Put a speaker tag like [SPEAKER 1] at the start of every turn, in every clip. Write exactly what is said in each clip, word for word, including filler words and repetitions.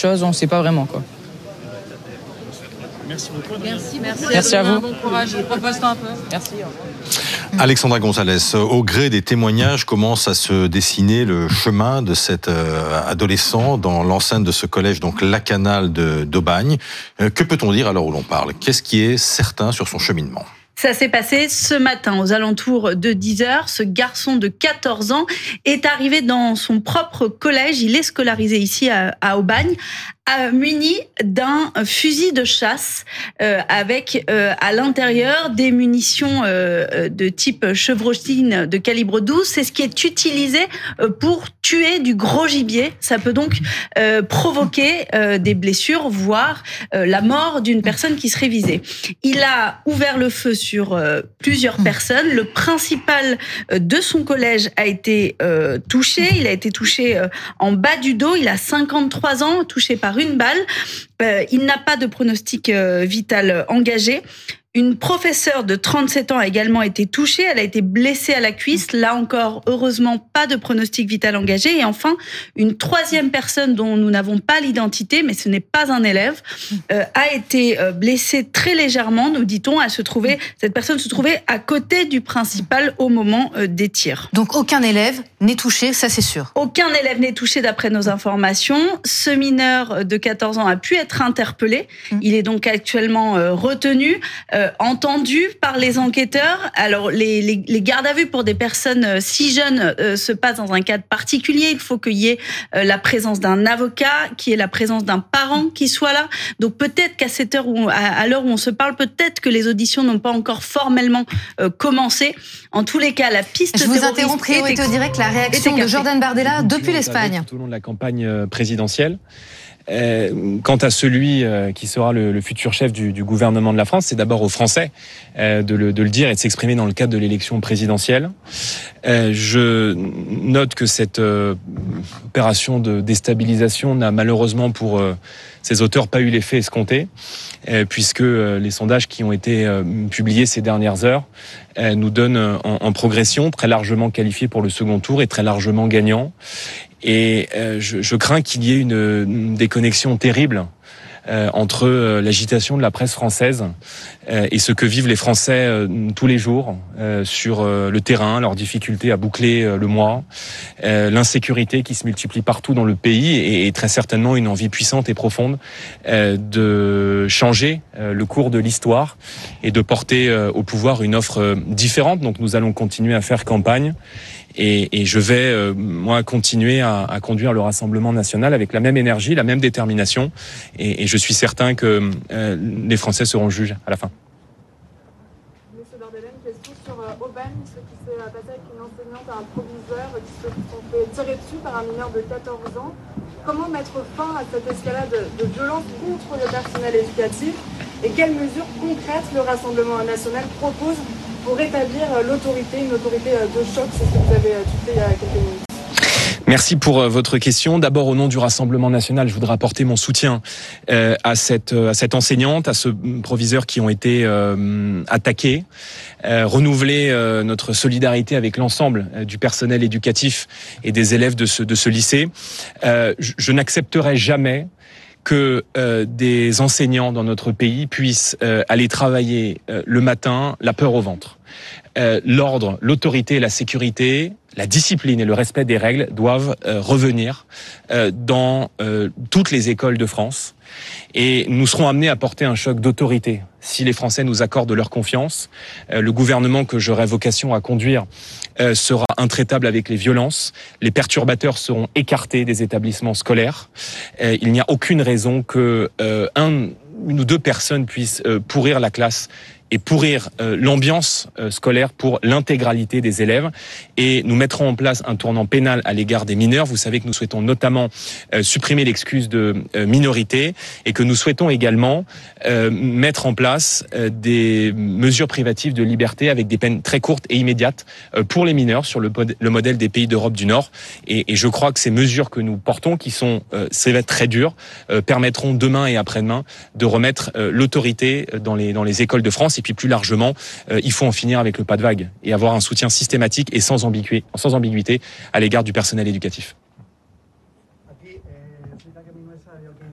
[SPEAKER 1] chose, on ne sait pas vraiment, quoi.
[SPEAKER 2] Merci beaucoup.
[SPEAKER 3] Merci, merci.
[SPEAKER 1] Merci à vous.
[SPEAKER 3] Bon courage. Repose-toi un peu.
[SPEAKER 1] Merci.
[SPEAKER 4] Alexandra Gonzalez, au gré des témoignages, commence à se dessiner le chemin de cet euh, adolescent dans l'enceinte de ce collège, donc Lacanal de d'Aubagne. Euh, que peut-on dire à l'heure où l'on parle? Qu'est-ce qui est certain sur son cheminement?
[SPEAKER 5] Ça s'est passé ce matin, aux alentours de dix heures. Ce garçon de quatorze ans est arrivé dans son propre collège. Il est scolarisé ici à, à Aubagne, à, muni d'un fusil de chasse euh, avec euh, à l'intérieur des munitions euh, de type chevrotine de calibre douze. C'est ce qui est utilisé pour tuer du gros gibier. Ça peut donc euh, provoquer euh, des blessures, voire euh, la mort d'une personne qui serait visée. Il a ouvert le feu sur euh, plusieurs personnes. Le principal euh, de son collège a été euh, touché. Il a été touché euh, en bas du dos. Il a cinquante-trois ans, touché par une balle. Euh, il n'a pas de pronostic euh, vital engagé. Une professeure de trente-sept ans a également été touchée. Elle a été blessée à la cuisse. Là encore, heureusement, pas de pronostic vital engagé. Et enfin, une troisième personne dont nous n'avons pas l'identité, mais ce n'est pas un élève, euh, a été blessée très légèrement, nous dit-on. Elle se trouvait, cette personne se trouvait à côté du principal au moment euh, des tirs.
[SPEAKER 3] Donc aucun élève n'est touché, ça c'est sûr.
[SPEAKER 5] Aucun élève n'est touché d'après nos informations. Ce mineur de quatorze ans a pu être interpellé. Il est donc actuellement euh, retenu. Euh, entendu par les enquêteurs. Alors, les, les, les gardes à vue pour des personnes euh, si jeunes euh, se passent dans un cadre particulier. Il faut qu'il y ait euh, la présence d'un avocat, qu'il y ait la présence d'un parent qui soit là. Donc, peut-être qu'à cette heure où, à, à l'heure où on se parle, peut-être que les auditions n'ont pas encore formellement euh, commencé. En tous les cas, la piste
[SPEAKER 3] Je vous interromps, priorité au direct, la réaction de Jordan Bardella depuis l'Espagne.
[SPEAKER 2] Tout au long de la campagne présidentielle. Euh, quant à celui euh, qui sera le, le futur chef du, du gouvernement de la France, c'est d'abord aux Français euh, de, le, de le dire et de s'exprimer dans le cadre de l'élection présidentielle. Euh, je note que cette euh, opération de déstabilisation n'a malheureusement pour euh, ses auteurs pas eu l'effet escompté, euh, puisque euh, les sondages qui ont été euh, publiés ces dernières heures euh, nous donnent euh, en, en progression, très largement qualifiés pour le second tour et très largement gagnants. Et euh, je, je crains qu'il y ait une, une déconnexion terrible euh, entre euh, l'agitation de la presse française euh, et ce que vivent les Français euh, tous les jours euh, sur euh, le terrain, leurs difficultés à boucler euh, le mois, euh, l'insécurité qui se multiplie partout dans le pays et, et très certainement une envie puissante et profonde euh, de changer euh, le cours de l'histoire et de porter euh, au pouvoir une offre euh, différente. Donc nous allons continuer à faire campagne. Et, et je vais, euh, moi, continuer à, à conduire le Rassemblement national avec la même énergie, la même détermination. Et, et je suis certain que euh, les Français seront juges à la fin.
[SPEAKER 6] Monsieur Bardella, une question sur euh, Aubagne, ce qui s'est passé avec une enseignante et un proviseur qui se sont fait tirer dessus par un mineur de quatorze ans. Comment mettre fin à cette escalade de violence contre le personnel éducatif et quelles mesures concrètes le Rassemblement national propose pour rétablir l'autorité, une autorité de choc, c'est ce que vous avez tweeté il y a quelques minutes.
[SPEAKER 2] Merci pour votre question. D'abord, au nom du Rassemblement national, je voudrais apporter mon soutien euh, à cette à cette enseignante, à ce proviseur qui ont été euh, attaqués, euh, renouveler euh, notre solidarité avec l'ensemble euh, du personnel éducatif et des élèves de ce de ce lycée. Euh, je, je n'accepterai jamais que euh, des enseignants dans notre pays puissent euh, aller travailler euh, le matin, la peur au ventre. Euh, l'ordre, l'autorité, la sécurité, la discipline et le respect des règles doivent euh, revenir euh, dans euh, toutes les écoles de France. Et nous serons amenés à porter un choc d'autorité. Si les Français nous accordent leur confiance, euh, le gouvernement que j'aurai vocation à conduire euh, sera intraitable avec les violences. Les perturbateurs seront écartés des établissements scolaires. Euh, il n'y a aucune raison que euh, un, une ou deux personnes puissent euh, pourrir la classe et pourrir euh, l'ambiance euh, scolaire pour l'intégralité des élèves. Et nous mettrons en place un tournant pénal à l'égard des mineurs. Vous savez que nous souhaitons notamment euh, supprimer l'excuse de euh, minorité et que nous souhaitons également euh, mettre en place euh, des mesures privatives de liberté avec des peines très courtes et immédiates euh, pour les mineurs sur le, le modèle des pays d'Europe du Nord. Et, et je crois que ces mesures que nous portons, qui sont euh, c'est très dures, euh, permettront demain et après-demain de remettre euh, l'autorité dans les, dans les écoles de France. Et puis plus largement, euh, il faut en finir avec le pas de vague et avoir un soutien systématique et sans ambiguïté, sans ambiguïté à l'égard du personnel éducatif.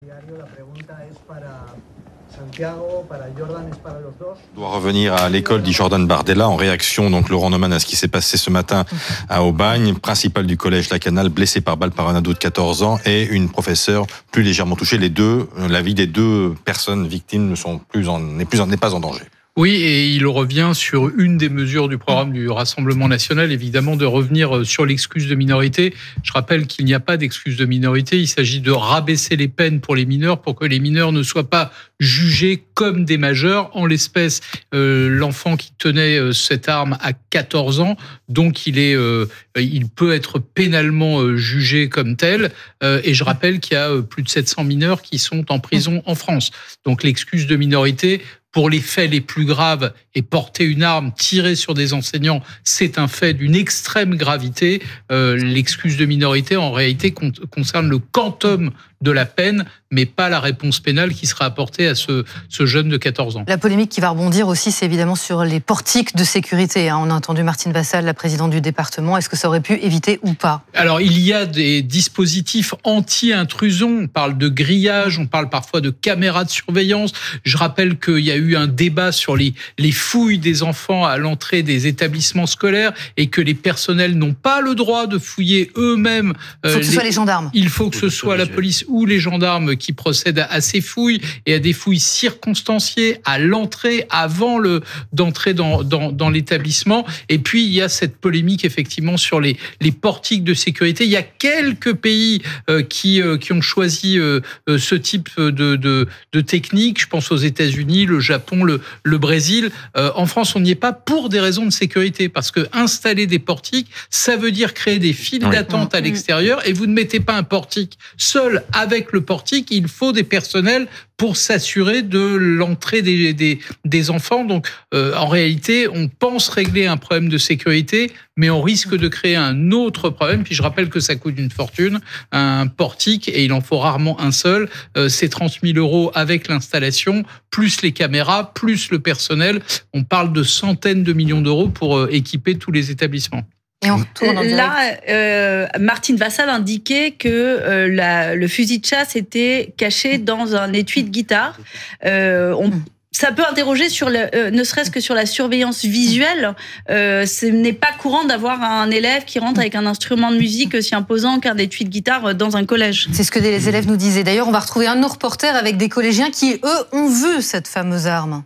[SPEAKER 4] On doit revenir à l'école, dit Jordan Bardella, en réaction, donc Laurent Neumann, à ce qui s'est passé ce matin à Aubagne, principal du collège Lacanal, blessé par balle par un ado de quatorze ans et une professeure plus légèrement touchée. Les deux, la vie des deux personnes victimes ne sont plus en, n'est plus en, n'est pas en danger.
[SPEAKER 1] Oui, et il revient sur une des mesures du programme du Rassemblement national, évidemment, de revenir sur l'excuse de minorité. Je rappelle qu'il n'y a pas d'excuse de minorité. Il s'agit de rabaisser les peines pour les mineurs pour que les mineurs ne soient pas jugés comme des majeurs. En l'espèce, euh, l'enfant qui tenait euh, cette arme a quatorze ans, donc il est, euh, il peut être pénalement euh, jugé comme tel. Euh, et je rappelle qu'il y a euh, plus de sept cents mineurs qui sont en prison en France. Donc l'excuse de minorité, pour les faits les plus graves, et porter une arme, tirer sur des enseignants, c'est un fait d'une extrême gravité. Euh, l'excuse de minorité, en réalité, con- concerne le quantum de la peine, mais pas la réponse pénale qui sera apportée à ce, ce jeune de quatorze ans.
[SPEAKER 3] La polémique qui va rebondir aussi, c'est évidemment sur les portiques de sécurité. On a entendu Martine Vassal, la présidente du département. Est-ce que ça aurait pu éviter ou pas ?
[SPEAKER 1] Alors, il y a des dispositifs anti-intrusion. On parle de grillage, on parle parfois de caméras de surveillance. Je rappelle qu'il y a eu un débat sur les, les fouilles des enfants à l'entrée des établissements scolaires et que les personnels n'ont pas le droit de fouiller eux-mêmes.
[SPEAKER 3] Il faut que ce
[SPEAKER 1] les...
[SPEAKER 3] soit les gendarmes.
[SPEAKER 1] Il faut que ce soit la police ou les gendarmes qui procèdent à ces fouilles et à des fouilles circonstanciées à l'entrée, avant le d'entrer dans, dans, dans l'établissement. Et puis, il y a cette polémique, effectivement, sur les, les portiques de sécurité. Il y a quelques pays euh, qui, euh, qui ont choisi euh, ce type de, de, de technique. Je pense aux États-Unis, le Japon, le, le Brésil. Euh, en France, on n'y est pas pour des raisons de sécurité, parce que installer des portiques, ça veut dire créer des files oui. d'attente à l'extérieur, et vous ne mettez pas un portique seul. Avec le portique, il faut des personnels pour s'assurer de l'entrée des, des, des enfants. Donc, euh, en réalité, on pense régler un problème de sécurité, mais on risque de créer un autre problème. Puis je rappelle que ça coûte une fortune, un portique, et il en faut rarement un seul. Euh, c'est trente mille euros avec l'installation, plus les caméras, plus le personnel. On parle de centaines de millions d'euros pour euh, équiper tous les établissements.
[SPEAKER 3] Et on retourne en
[SPEAKER 5] Là, euh, Martine Vassal indiquait que euh, la, le fusil de chasse était caché dans un étui de guitare. Euh, on, ça peut interroger sur le, euh, ne serait-ce que sur la surveillance visuelle. Euh, ce n'est pas courant d'avoir un élève qui rentre avec un instrument de musique aussi imposant qu'un étui de guitare dans un collège.
[SPEAKER 3] C'est ce que les élèves nous disaient. D'ailleurs, on va retrouver un de nos reporters avec des collégiens qui, eux, ont vu cette fameuse arme.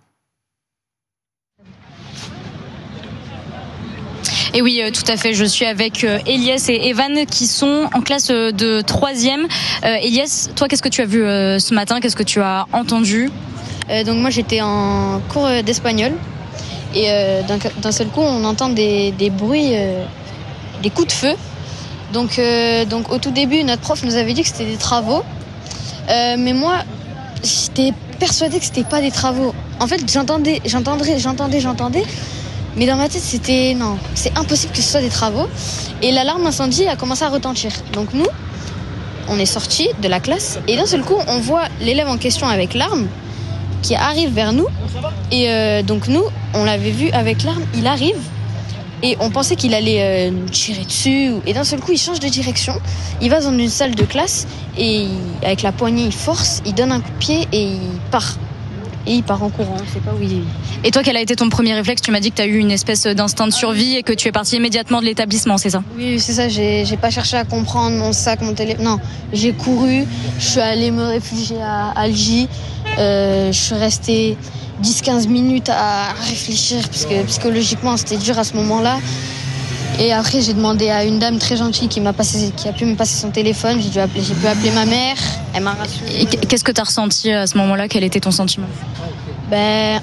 [SPEAKER 7] Et oui, tout à fait. Je suis avec Elias et Evan qui sont en classe de troisième. Euh, Elias, toi, qu'est-ce que tu as vu euh, ce matin ? Qu'est-ce que tu as entendu ?
[SPEAKER 8] euh, Donc moi, j'étais en cours d'espagnol. Et euh, d'un, d'un seul coup, on entend des, des bruits, euh, des coups de feu. Donc, euh, donc au tout début, notre prof nous avait dit que c'était des travaux. Euh, mais moi, j'étais persuadée que c'était pas des travaux. En fait, j'entendais, j'entendais, j'entendais, j'entendais. Mais dans ma tête, c'était non, c'est impossible que ce soit des travaux. Et l'alarme incendie a commencé à retentir. Donc nous, on est sortis de la classe et d'un seul coup, on voit l'élève en question avec l'arme qui arrive vers nous. Et euh, donc nous, on l'avait vu avec l'arme, il arrive et on pensait qu'il allait euh, nous tirer dessus. Et d'un seul coup, il change de direction. Il va dans une salle de classe et il, avec la poignée, il force, il donne un coup de pied et il part. Et il part en courant, je sais pas où il est.
[SPEAKER 7] Et toi, quel a été ton premier réflexe ? Tu m'as dit que tu as eu une espèce d'instinct de survie et que tu es parti immédiatement de l'établissement, c'est ça ?
[SPEAKER 8] Oui, c'est ça. J'ai, j'ai pas cherché à comprendre mon sac, mon téléphone. Non, j'ai couru. Je suis allée me réfugier à Algy. Euh, je suis restée dix à quinze minutes à réfléchir parce que psychologiquement, c'était dur à ce moment-là. Et après, j'ai demandé à une dame très gentille qui m'a passé, qui a pu me passer son téléphone. J'ai dû appeler, j'ai pu appeler ma mère. Elle m'a rassurée.
[SPEAKER 7] Et qu'est-ce que tu as ressenti à ce moment-là ? Quel était ton sentiment ?
[SPEAKER 8] Ben,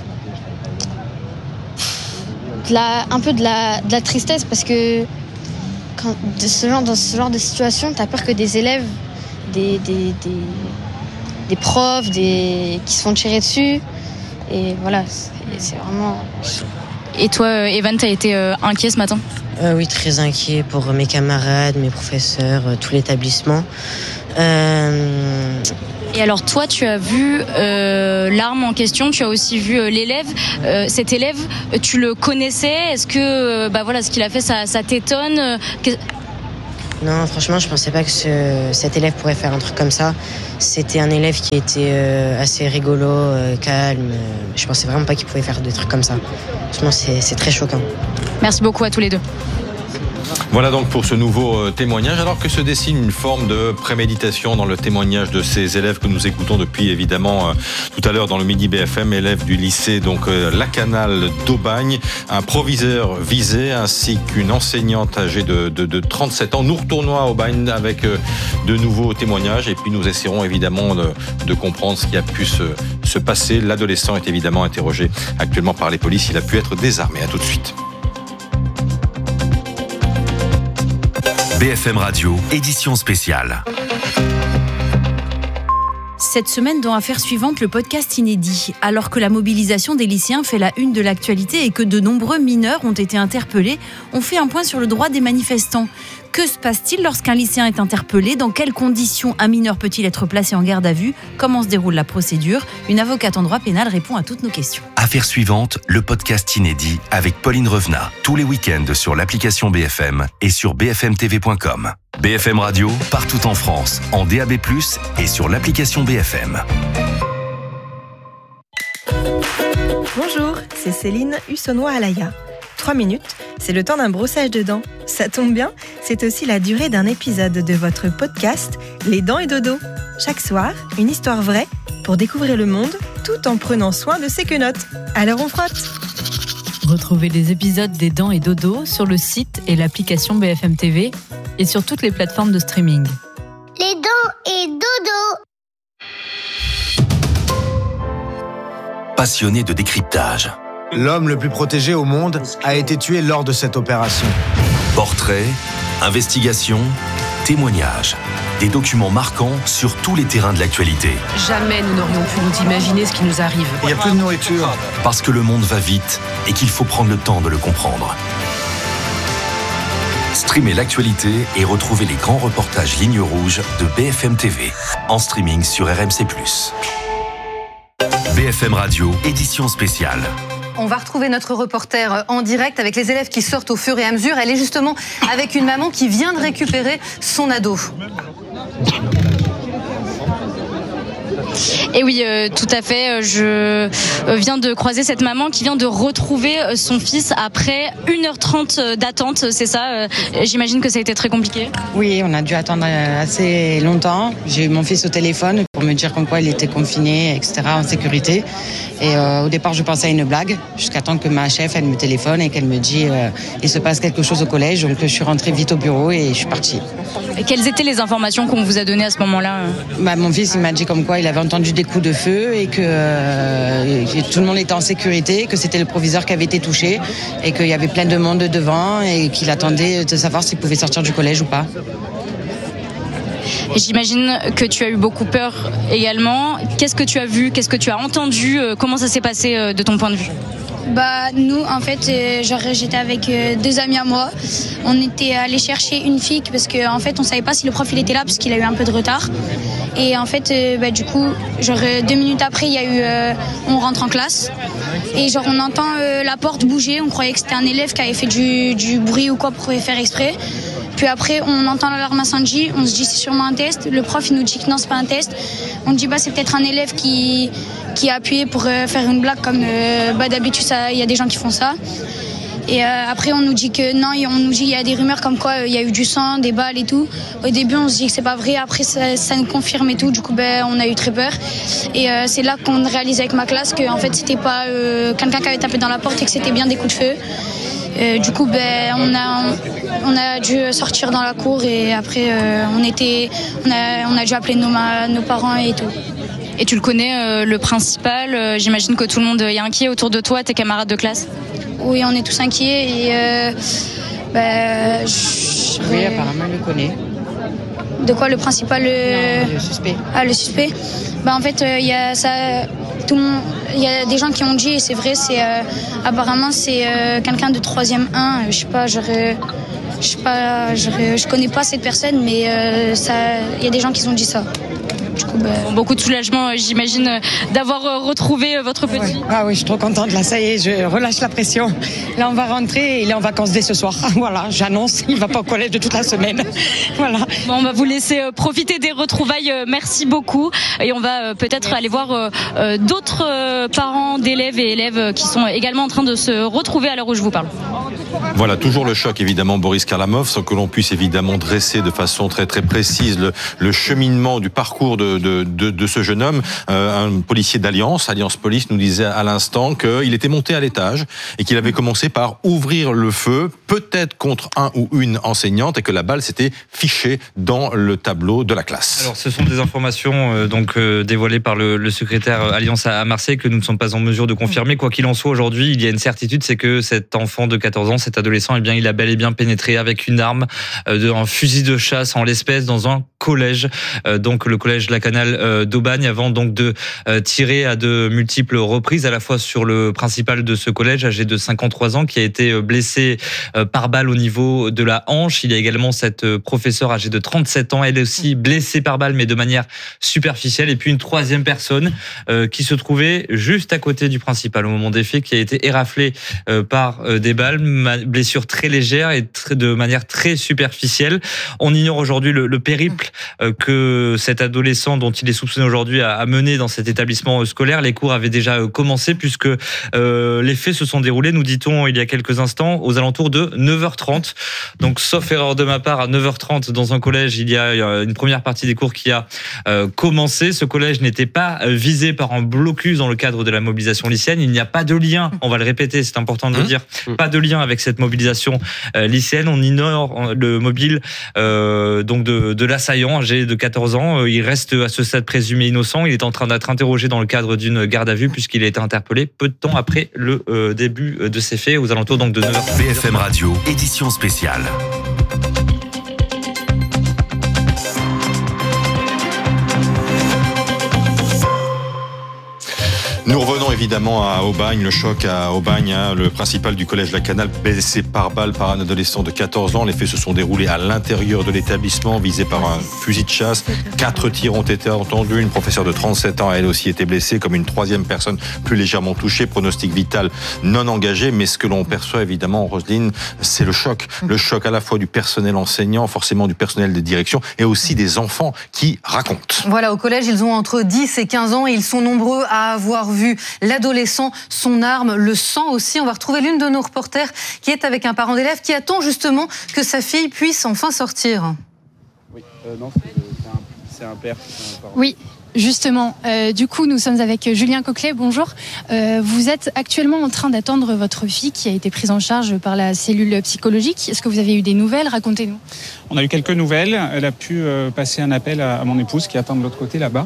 [SPEAKER 8] de la, un peu de la, de la tristesse parce que quand, de ce genre, dans ce genre de situation, t'as peur que des élèves, des, des, des, des profs, des, qui se font tirer dessus. Et voilà, c'est, c'est vraiment.
[SPEAKER 7] Et toi, Evan, t'as été euh, inquiet ce matin ?
[SPEAKER 9] Euh, oui, très inquiet pour mes camarades, mes professeurs, euh, tout l'établissement. Euh...
[SPEAKER 7] Et alors toi, tu as vu euh, l'arme en question, tu as aussi vu euh, l'élève. Euh, cet élève, tu le connaissais ? Est-ce que euh, bah voilà, ce qu'il a fait, ça, ça t'étonne ? que...
[SPEAKER 9] Non, franchement, je pensais pas que ce, cet élève pourrait faire un truc comme ça. C'était un élève qui était euh, assez rigolo, euh, calme. Je pensais vraiment pas qu'il pouvait faire des trucs comme ça. Franchement, c'est, c'est très choquant.
[SPEAKER 7] Merci beaucoup à tous les deux.
[SPEAKER 4] Voilà donc pour ce nouveau témoignage, alors que se dessine une forme de préméditation dans le témoignage de ces élèves que nous écoutons depuis évidemment euh, tout à l'heure dans le Midi B F M, élèves du lycée donc euh, Lacanal d'Aubagne, un proviseur visé ainsi qu'une enseignante âgée de, de, de trente-sept ans. Nous retournons à Aubagne avec euh, de nouveaux témoignages et puis nous essaierons évidemment de, de comprendre ce qui a pu se, se passer. L'adolescent est évidemment interrogé actuellement par les polices, il a pu être désarmé. À tout de suite.
[SPEAKER 10] B F M Radio, édition spéciale.
[SPEAKER 11] Cette semaine, dans Affaires suivantes, le podcast inédit. Alors que la mobilisation des lycéens fait la une de l'actualité et que de nombreux mineurs ont été interpellés, on fait un point sur le droit des manifestants. Que se passe-t-il lorsqu'un lycéen est interpellé ? Dans quelles conditions un mineur peut-il être placé en garde à vue ? Comment se déroule la procédure ? Une avocate en droit pénal répond à toutes nos questions.
[SPEAKER 10] Affaires suivantes, le podcast inédit avec Pauline Revenat. Tous les week-ends sur l'application B F M et sur b f m t v point com. B F M Radio, partout en France, en D A B plus, et sur l'application B F M.
[SPEAKER 12] Bonjour, c'est Céline Hussonnois-Alaya. Trois minutes, c'est le temps d'un brossage de dents. Ça tombe bien, c'est aussi la durée d'un épisode de votre podcast Les Dents et Dodo. Chaque soir, une histoire vraie pour découvrir le monde tout en prenant soin de ses quenottes. Alors on frotte.
[SPEAKER 13] Retrouvez les épisodes des Dents et Dodo sur le site et l'application B F M T V et sur toutes les plateformes de streaming.
[SPEAKER 14] Les Dents et Dodo.
[SPEAKER 10] Passionné de décryptage.
[SPEAKER 15] L'homme le plus protégé au monde a été tué lors de cette opération.
[SPEAKER 10] Portraits, investigations, témoignages. Des documents marquants sur tous les terrains de l'actualité.
[SPEAKER 16] Jamais nous n'aurions pu nous imaginer ce qui nous arrive.
[SPEAKER 15] Il n'y a plus de nourriture.
[SPEAKER 10] Parce que le monde va vite et qu'il faut prendre le temps de le comprendre. Streamez l'actualité et retrouvez les grands reportages Ligne Rouge de B F M T V. En streaming sur R M C plus. B F M Radio, édition spéciale.
[SPEAKER 3] On va retrouver notre reporter en direct avec les élèves qui sortent au fur et à mesure. Elle est justement avec une maman qui vient de récupérer son ado.
[SPEAKER 7] Et oui, euh, tout à fait. Je viens de croiser cette maman qui vient de retrouver son fils après une heure trente d'attente, c'est ça ? J'imagine que ça a été très compliqué.
[SPEAKER 9] Oui, on a dû attendre assez longtemps. J'ai eu mon fils au téléphone pour me dire comme quoi il était confiné, et cetera, en sécurité. Et euh, au départ, je pensais à une blague, jusqu'à temps que ma chef, elle me téléphone et qu'elle me dit euh, il se passe quelque chose au collège. Donc je suis rentrée vite au bureau et je suis partie.
[SPEAKER 7] Et quelles étaient les informations qu'on vous a données à ce moment-là ?
[SPEAKER 9] Bah, mon fils, il m'a dit comme quoi il avait entendu des coups de feu et que, euh, que tout le monde était en sécurité, que c'était le proviseur qui avait été touché et qu'il y avait plein de monde devant et qu'il attendait de savoir s'il pouvait sortir du collège ou pas.
[SPEAKER 7] J'imagine que tu as eu beaucoup peur également. Qu'est-ce que tu as vu ? Qu'est-ce que tu as entendu ? Comment ça s'est passé de ton point de vue ?
[SPEAKER 17] Bah nous en fait euh, genre j'étais avec euh, deux amis à moi. On était allés chercher une fille parce que en fait on savait pas si le prof il était là parce qu'il a eu un peu de retard. Et en fait euh, bah, du coup genre deux minutes après il y a eu euh, on rentre en classe et genre on entend euh, la porte bouger. On croyait que c'était un élève qui avait fait du, du bruit ou quoi pour faire exprès. Puis après, on entend l'alarme incendie, on se dit c'est sûrement un test. Le prof, il nous dit que non, c'est pas un test. On dit bah c'est peut-être un élève qui, qui a appuyé pour euh, faire une blague comme euh, bah, d'habitude, il y a des gens qui font ça. Et euh, après, on nous dit que non, on nous dit il y a des rumeurs comme quoi il euh, y a eu du sang, des balles et tout. Au début, on se dit que c'est pas vrai. Après, ça, ça nous confirme et tout. Du coup, ben, on a eu très peur. Et euh, c'est là qu'on réalise avec ma classe que en fait, c'était pas euh, quelqu'un qui avait tapé dans la porte et que c'était bien des coups de feu. Euh, du coup, ben, on a on a dû sortir dans la cour et après euh, on était on a on a dû appeler nos nos parents et tout.
[SPEAKER 7] Et tu le connais, euh, le principal. euh, J'imagine que tout le monde est inquiet autour de toi, tes camarades de classe.
[SPEAKER 17] Oui, on est tous inquiets et euh, ben, je...
[SPEAKER 9] oui, apparemment, il le connaît.
[SPEAKER 17] De quoi, le principal euh...
[SPEAKER 9] Non, le suspect.
[SPEAKER 17] Ah, le suspect. Bah en fait, il euh, y a ça. Tout le monde. Il y a des gens qui ont dit et c'est vrai. C'est euh, apparemment c'est euh, quelqu'un de troisième un. Je sais pas. J'aurais. Je sais pas. Je connais pas cette personne, mais euh, ça. Il y a des gens qui ont dit ça. Du coup, coup, bah...
[SPEAKER 7] bon, beaucoup de soulagement, j'imagine, d'avoir retrouvé votre petit.
[SPEAKER 9] Ouais. Ah oui, je suis trop contente. Là, ça y est, je relâche la pression. Là, on va rentrer. Il est en vacances dès ce soir. Voilà, j'annonce. Il va pas au collège de toute la semaine. Voilà.
[SPEAKER 7] Bon, on va vous laisser profiter des retrouvailles. Merci beaucoup. Et on va peut-être Merci. aller voir euh, d'autres euh, parents d'élèves et élèves qui sont également en train de se retrouver à l'heure où je vous parle.
[SPEAKER 4] Voilà, toujours le choc, évidemment, Boris Karlamov, sans que l'on puisse évidemment dresser de façon très très précise le, le cheminement du parcours de, de, de, de ce jeune homme. Euh, un policier d'Alliance, Alliance Police, nous disait à l'instant qu'il était monté à l'étage et qu'il avait commencé par ouvrir le feu, peut-être contre un ou une enseignante, et que la balle s'était fichée dans le tableau de la classe.
[SPEAKER 18] Alors, ce sont des informations euh, donc euh, dévoilées par le, le secrétaire Alliance à Marseille que nous ne sommes pas en mesure de confirmer. Quoi qu'il en soit, aujourd'hui, il y a une certitude, c'est que cet enfant de quatorze ans, cet adolescent, eh bien, il a bel et bien pénétré avec une arme, euh, un fusil de chasse en l'espèce dans un collège, euh, donc le collège Lacanal euh, d'Aubagne, avant donc de euh, tirer à de multiples reprises, à la fois sur le principal de ce collège, âgé de cinquante-trois ans, qui a été blessé euh, par balle au niveau de la hanche. Il y a également cette euh, professeure âgée de trente-sept ans, elle aussi blessée par balle, mais de manière superficielle. Et puis une troisième personne euh, qui se trouvait juste à côté du principal au moment des faits, qui a été éraflée euh, par euh, des balles, blessure très légère et très, de manière très superficielle. On ignore aujourd'hui le, le périple euh, que cet adolescent dont il est soupçonné aujourd'hui a, a mené dans cet établissement scolaire. Les cours avaient déjà euh, commencé puisque euh, les faits se sont déroulés, nous dit-on il y a quelques instants, aux alentours de neuf heures trente. Donc, sauf erreur de ma part, à neuf heures trente, dans un collège, il y a une première partie des cours qui a euh, commencé. Ce collège n'était pas visé par un blocus dans le cadre de la mobilisation lycéenne. Il n'y a pas de lien, on va le répéter, c'est important de le dire, pas de lien avec cette mobilisation euh, lycéenne. On ignore le mobile euh, donc de, de l'assaillant, âgé de quatorze ans. Il reste à ce stade présumé innocent. Il est en train d'être interrogé dans le cadre d'une garde à vue puisqu'il a été interpellé peu de temps après le euh, début de ces faits, aux alentours donc de neuf heures.
[SPEAKER 10] B F M Radio, édition spéciale.
[SPEAKER 4] Nous revenons évidemment à Aubagne, le choc à Aubagne, hein, le principal du collège Lacanal blessé par balle par un adolescent de quatorze ans. Les faits se sont déroulés à l'intérieur de l'établissement, visé par un fusil de chasse. Quatre tirs ont été entendus. Une professeure de trente-sept ans a elle aussi été blessée, comme une troisième personne plus légèrement touchée. Pronostic vital non engagé. Mais ce que l'on perçoit évidemment, Roselyne, c'est le choc. Le choc à la fois du personnel enseignant, forcément du personnel de direction, et aussi des enfants qui racontent.
[SPEAKER 3] Voilà, au collège, ils ont entre dix et quinze ans et ils sont nombreux à avoir vu l'adolescent, son arme, le sang aussi. On va retrouver l'une de nos reporters qui est avec un parent d'élève qui attend justement que sa fille puisse enfin sortir.
[SPEAKER 19] Oui, euh, non, c'est, c'est, un, c'est un père. C'est un parent.
[SPEAKER 20] Oui. Justement, euh, du coup, nous sommes avec Julien Coquelet. Bonjour. Euh, vous êtes actuellement en train d'attendre votre fille qui a été prise en charge par la cellule psychologique. Est-ce que vous avez eu des nouvelles ? Racontez-nous.
[SPEAKER 19] On a eu quelques nouvelles. Elle a pu euh, passer un appel à, à mon épouse qui attend de l'autre côté là-bas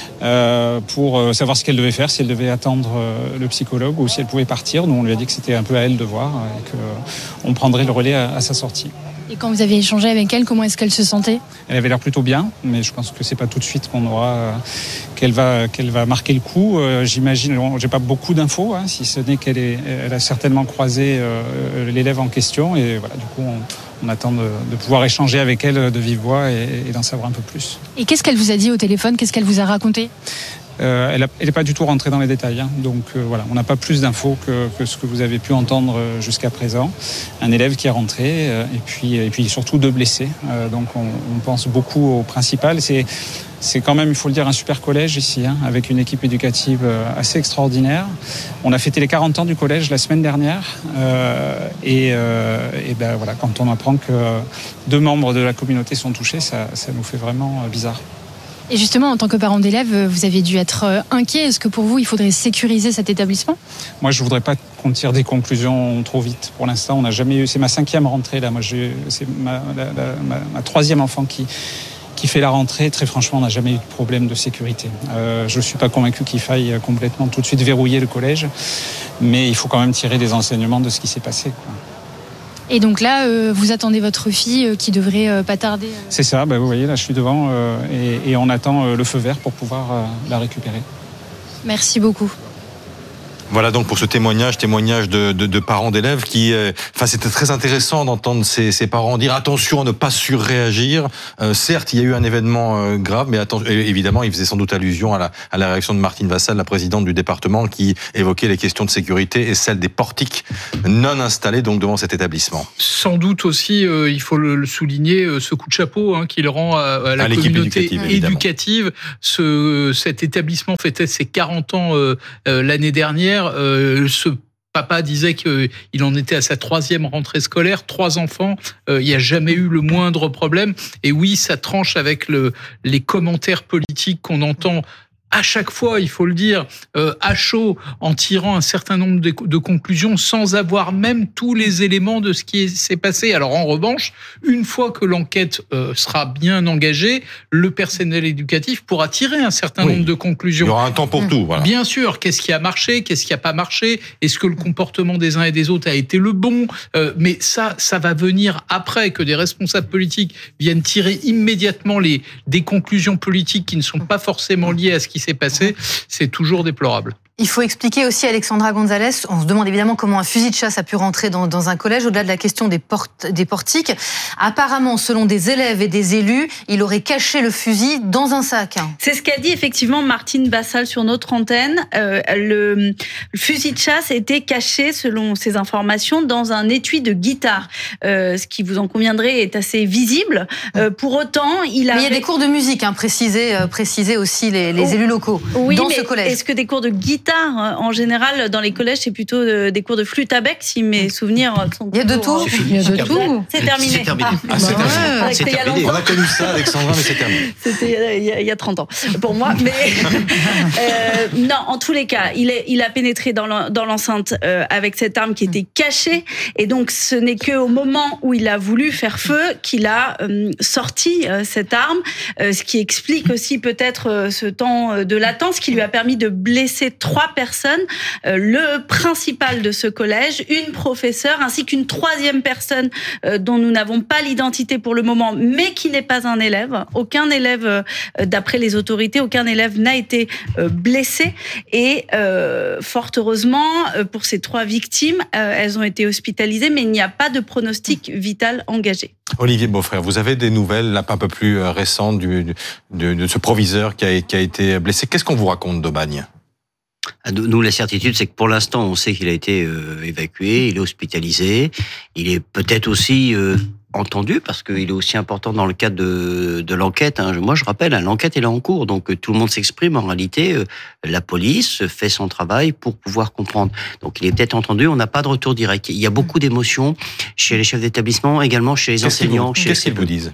[SPEAKER 19] euh, pour euh, savoir ce qu'elle devait faire, si elle devait attendre euh, le psychologue ou si elle pouvait partir. Nous, on lui a dit que c'était un peu à elle de voir et qu'on euh, prendrait le relais à, à sa sortie.
[SPEAKER 20] Et quand vous avez échangé avec elle, comment est-ce qu'elle se sentait ?
[SPEAKER 19] Elle avait l'air plutôt bien, mais je pense que c'est pas tout de suite qu'on aura euh, qu'elle va qu'elle va marquer le coup. Euh, j'imagine, j'ai pas beaucoup d'infos, hein, si ce n'est qu'elle est, elle a certainement croisé euh, l'élève en question, et voilà, du coup, on, on attend de, de pouvoir échanger avec elle de vive voix et, et d'en savoir un peu plus.
[SPEAKER 20] Et qu'est-ce qu'elle vous a dit au téléphone ? Qu'est-ce qu'elle vous a raconté ?
[SPEAKER 19] Euh, elle n'est pas du tout rentrée dans les détails, hein. Donc euh, voilà, on n'a pas plus d'infos que, que ce que vous avez pu entendre jusqu'à présent. Un élève qui est rentré euh, et puis et puis surtout deux blessés. Euh, donc on, on pense beaucoup au principal. C'est c'est quand même, il faut le dire, un super collège ici, hein, avec une équipe éducative assez extraordinaire. On a fêté les quarante ans du collège la semaine dernière, euh, et, euh, et ben voilà, quand on apprend que deux membres de la communauté sont touchés, ça, ça nous fait vraiment bizarre.
[SPEAKER 20] Et justement, en tant que parent d'élève, vous avez dû être inquiet. Est-ce que pour vous, il faudrait sécuriser cet établissement ?
[SPEAKER 19] Moi, je ne voudrais pas qu'on tire des conclusions trop vite. Pour l'instant, on n'a jamais eu... C'est ma cinquième rentrée, là. Moi, j'ai... c'est ma, la, la, ma, ma troisième enfant qui... qui fait la rentrée. Très franchement, on n'a jamais eu de problème de sécurité. Euh, je ne suis pas convaincu qu'il faille complètement tout de suite verrouiller le collège, mais il faut quand même tirer des enseignements de ce qui s'est passé, quoi.
[SPEAKER 20] Et donc là, euh, vous attendez votre fille euh, qui devrait euh, pas tarder euh...
[SPEAKER 19] C'est ça, bah, vous voyez, là je suis devant euh, et, et on attend euh, le feu vert pour pouvoir euh, la récupérer.
[SPEAKER 20] Merci beaucoup.
[SPEAKER 4] Voilà donc pour ce témoignage, témoignage de, de, de parents d'élèves qui, euh, enfin c'était très intéressant d'entendre ces, ces parents dire attention à ne pas surréagir. Euh, certes, il y a eu un événement euh, grave, mais attention, évidemment, il faisait sans doute allusion à la, à la réaction de Martine Vassal, la présidente du département, qui évoquait les questions de sécurité et celle des portiques non installés donc devant cet établissement.
[SPEAKER 1] Sans doute aussi, euh, il faut le, le souligner, euh, ce coup de chapeau hein, qu'il rend à, à la
[SPEAKER 4] à
[SPEAKER 1] communauté
[SPEAKER 4] éducative.
[SPEAKER 1] éducative. Ce, cet établissement fêtait ses quarante ans euh, euh, l'année dernière. Euh, ce Papa disait qu'il en était à sa troisième rentrée scolaire, trois enfants, euh, il n'y a jamais eu le moindre problème. Et oui, ça tranche avec le, les commentaires politiques qu'on entend à chaque fois, il faut le dire, euh, à chaud, en tirant un certain nombre de, de conclusions sans avoir même tous les éléments de ce qui s'est passé. Alors en revanche, une fois que l'enquête euh, sera bien engagée, le personnel éducatif pourra tirer un certain oui. nombre de conclusions.
[SPEAKER 4] Il y aura un temps pour tout. Voilà.
[SPEAKER 1] Bien sûr, qu'est-ce qui a marché, qu'est-ce qui n'a pas marché, est-ce que le comportement des uns et des autres a été le bon, euh, mais ça, ça va venir après que des responsables politiques viennent tirer immédiatement les, des conclusions politiques qui ne sont pas forcément liées à ce qui s'est passé, c'est toujours déplorable.
[SPEAKER 3] Il faut expliquer aussi, Alexandra Gonzalez, on se demande évidemment comment un fusil de chasse a pu rentrer dans, dans un collège, au-delà de la question des, portes, des portiques. Apparemment, selon des élèves et des élus, il aurait caché le fusil dans un sac.
[SPEAKER 5] C'est ce qu'a dit effectivement Martine Vassal sur notre antenne. Euh, le, le fusil de chasse était caché, selon ses informations, dans un étui de guitare. Euh, ce qui, vous en conviendrez, est assez visible. Euh, pour autant, il a...
[SPEAKER 3] Mais il y a des cours de musique, hein, précisé, euh, précisé aussi les, les élus locaux
[SPEAKER 5] oui,
[SPEAKER 3] dans
[SPEAKER 5] mais
[SPEAKER 3] ce collège.
[SPEAKER 5] Est-ce que des cours de guitare, en général, dans les collèges, c'est plutôt des cours de flûte à bec, si mes souvenirs sont...
[SPEAKER 3] Il y a de tout.
[SPEAKER 5] Il y a de tout. C'est terminé.
[SPEAKER 4] C'est terminé. Ah, c'est terminé. Ah, c'est terminé. On a connu ça, Alexandra, mais c'est terminé.
[SPEAKER 5] C'était il y a, il y a trente ans, pour moi. Mais euh, non, en tous les cas, il, est, il a pénétré dans l'enceinte euh, avec cette arme qui était cachée. Et donc, ce n'est qu'au moment où il a voulu faire feu qu'il a euh, sorti euh, cette arme, euh, ce qui explique aussi peut-être euh, ce temps de latence qui lui a permis de blesser trois personnes, euh, le principal de ce collège, une professeure, ainsi qu'une troisième personne euh, dont nous n'avons pas l'identité pour le moment, mais qui n'est pas un élève. Aucun élève, euh, d'après les autorités, aucun élève n'a été euh, blessé. Et euh, fort heureusement, euh, pour ces trois victimes, euh, elles ont été hospitalisées, mais il n'y a pas de pronostic vital engagé.
[SPEAKER 4] Olivier Beaufrère, vous avez des nouvelles là, un peu plus récentes du, du, de ce proviseur qui a, qui a été blessé. Qu'est-ce qu'on vous raconte d'Aubagne ?
[SPEAKER 21] Nous, la certitude, c'est que pour l'instant, on sait qu'il a été euh, évacué, il est hospitalisé, il est peut-être aussi euh, entendu, parce qu'il est aussi important dans le cadre de, de l'enquête. Hein. Moi, je rappelle, hein, l'enquête est là en cours, donc euh, tout le monde s'exprime. En réalité, euh, la police fait son travail pour pouvoir comprendre. Donc, il est peut-être entendu, on n'a pas de retour direct. Il y a beaucoup d'émotions chez les chefs d'établissement, également chez les
[SPEAKER 4] Qu'est-ce
[SPEAKER 21] enseignants.
[SPEAKER 4] Qu'est-ce qu'ils vous disent ?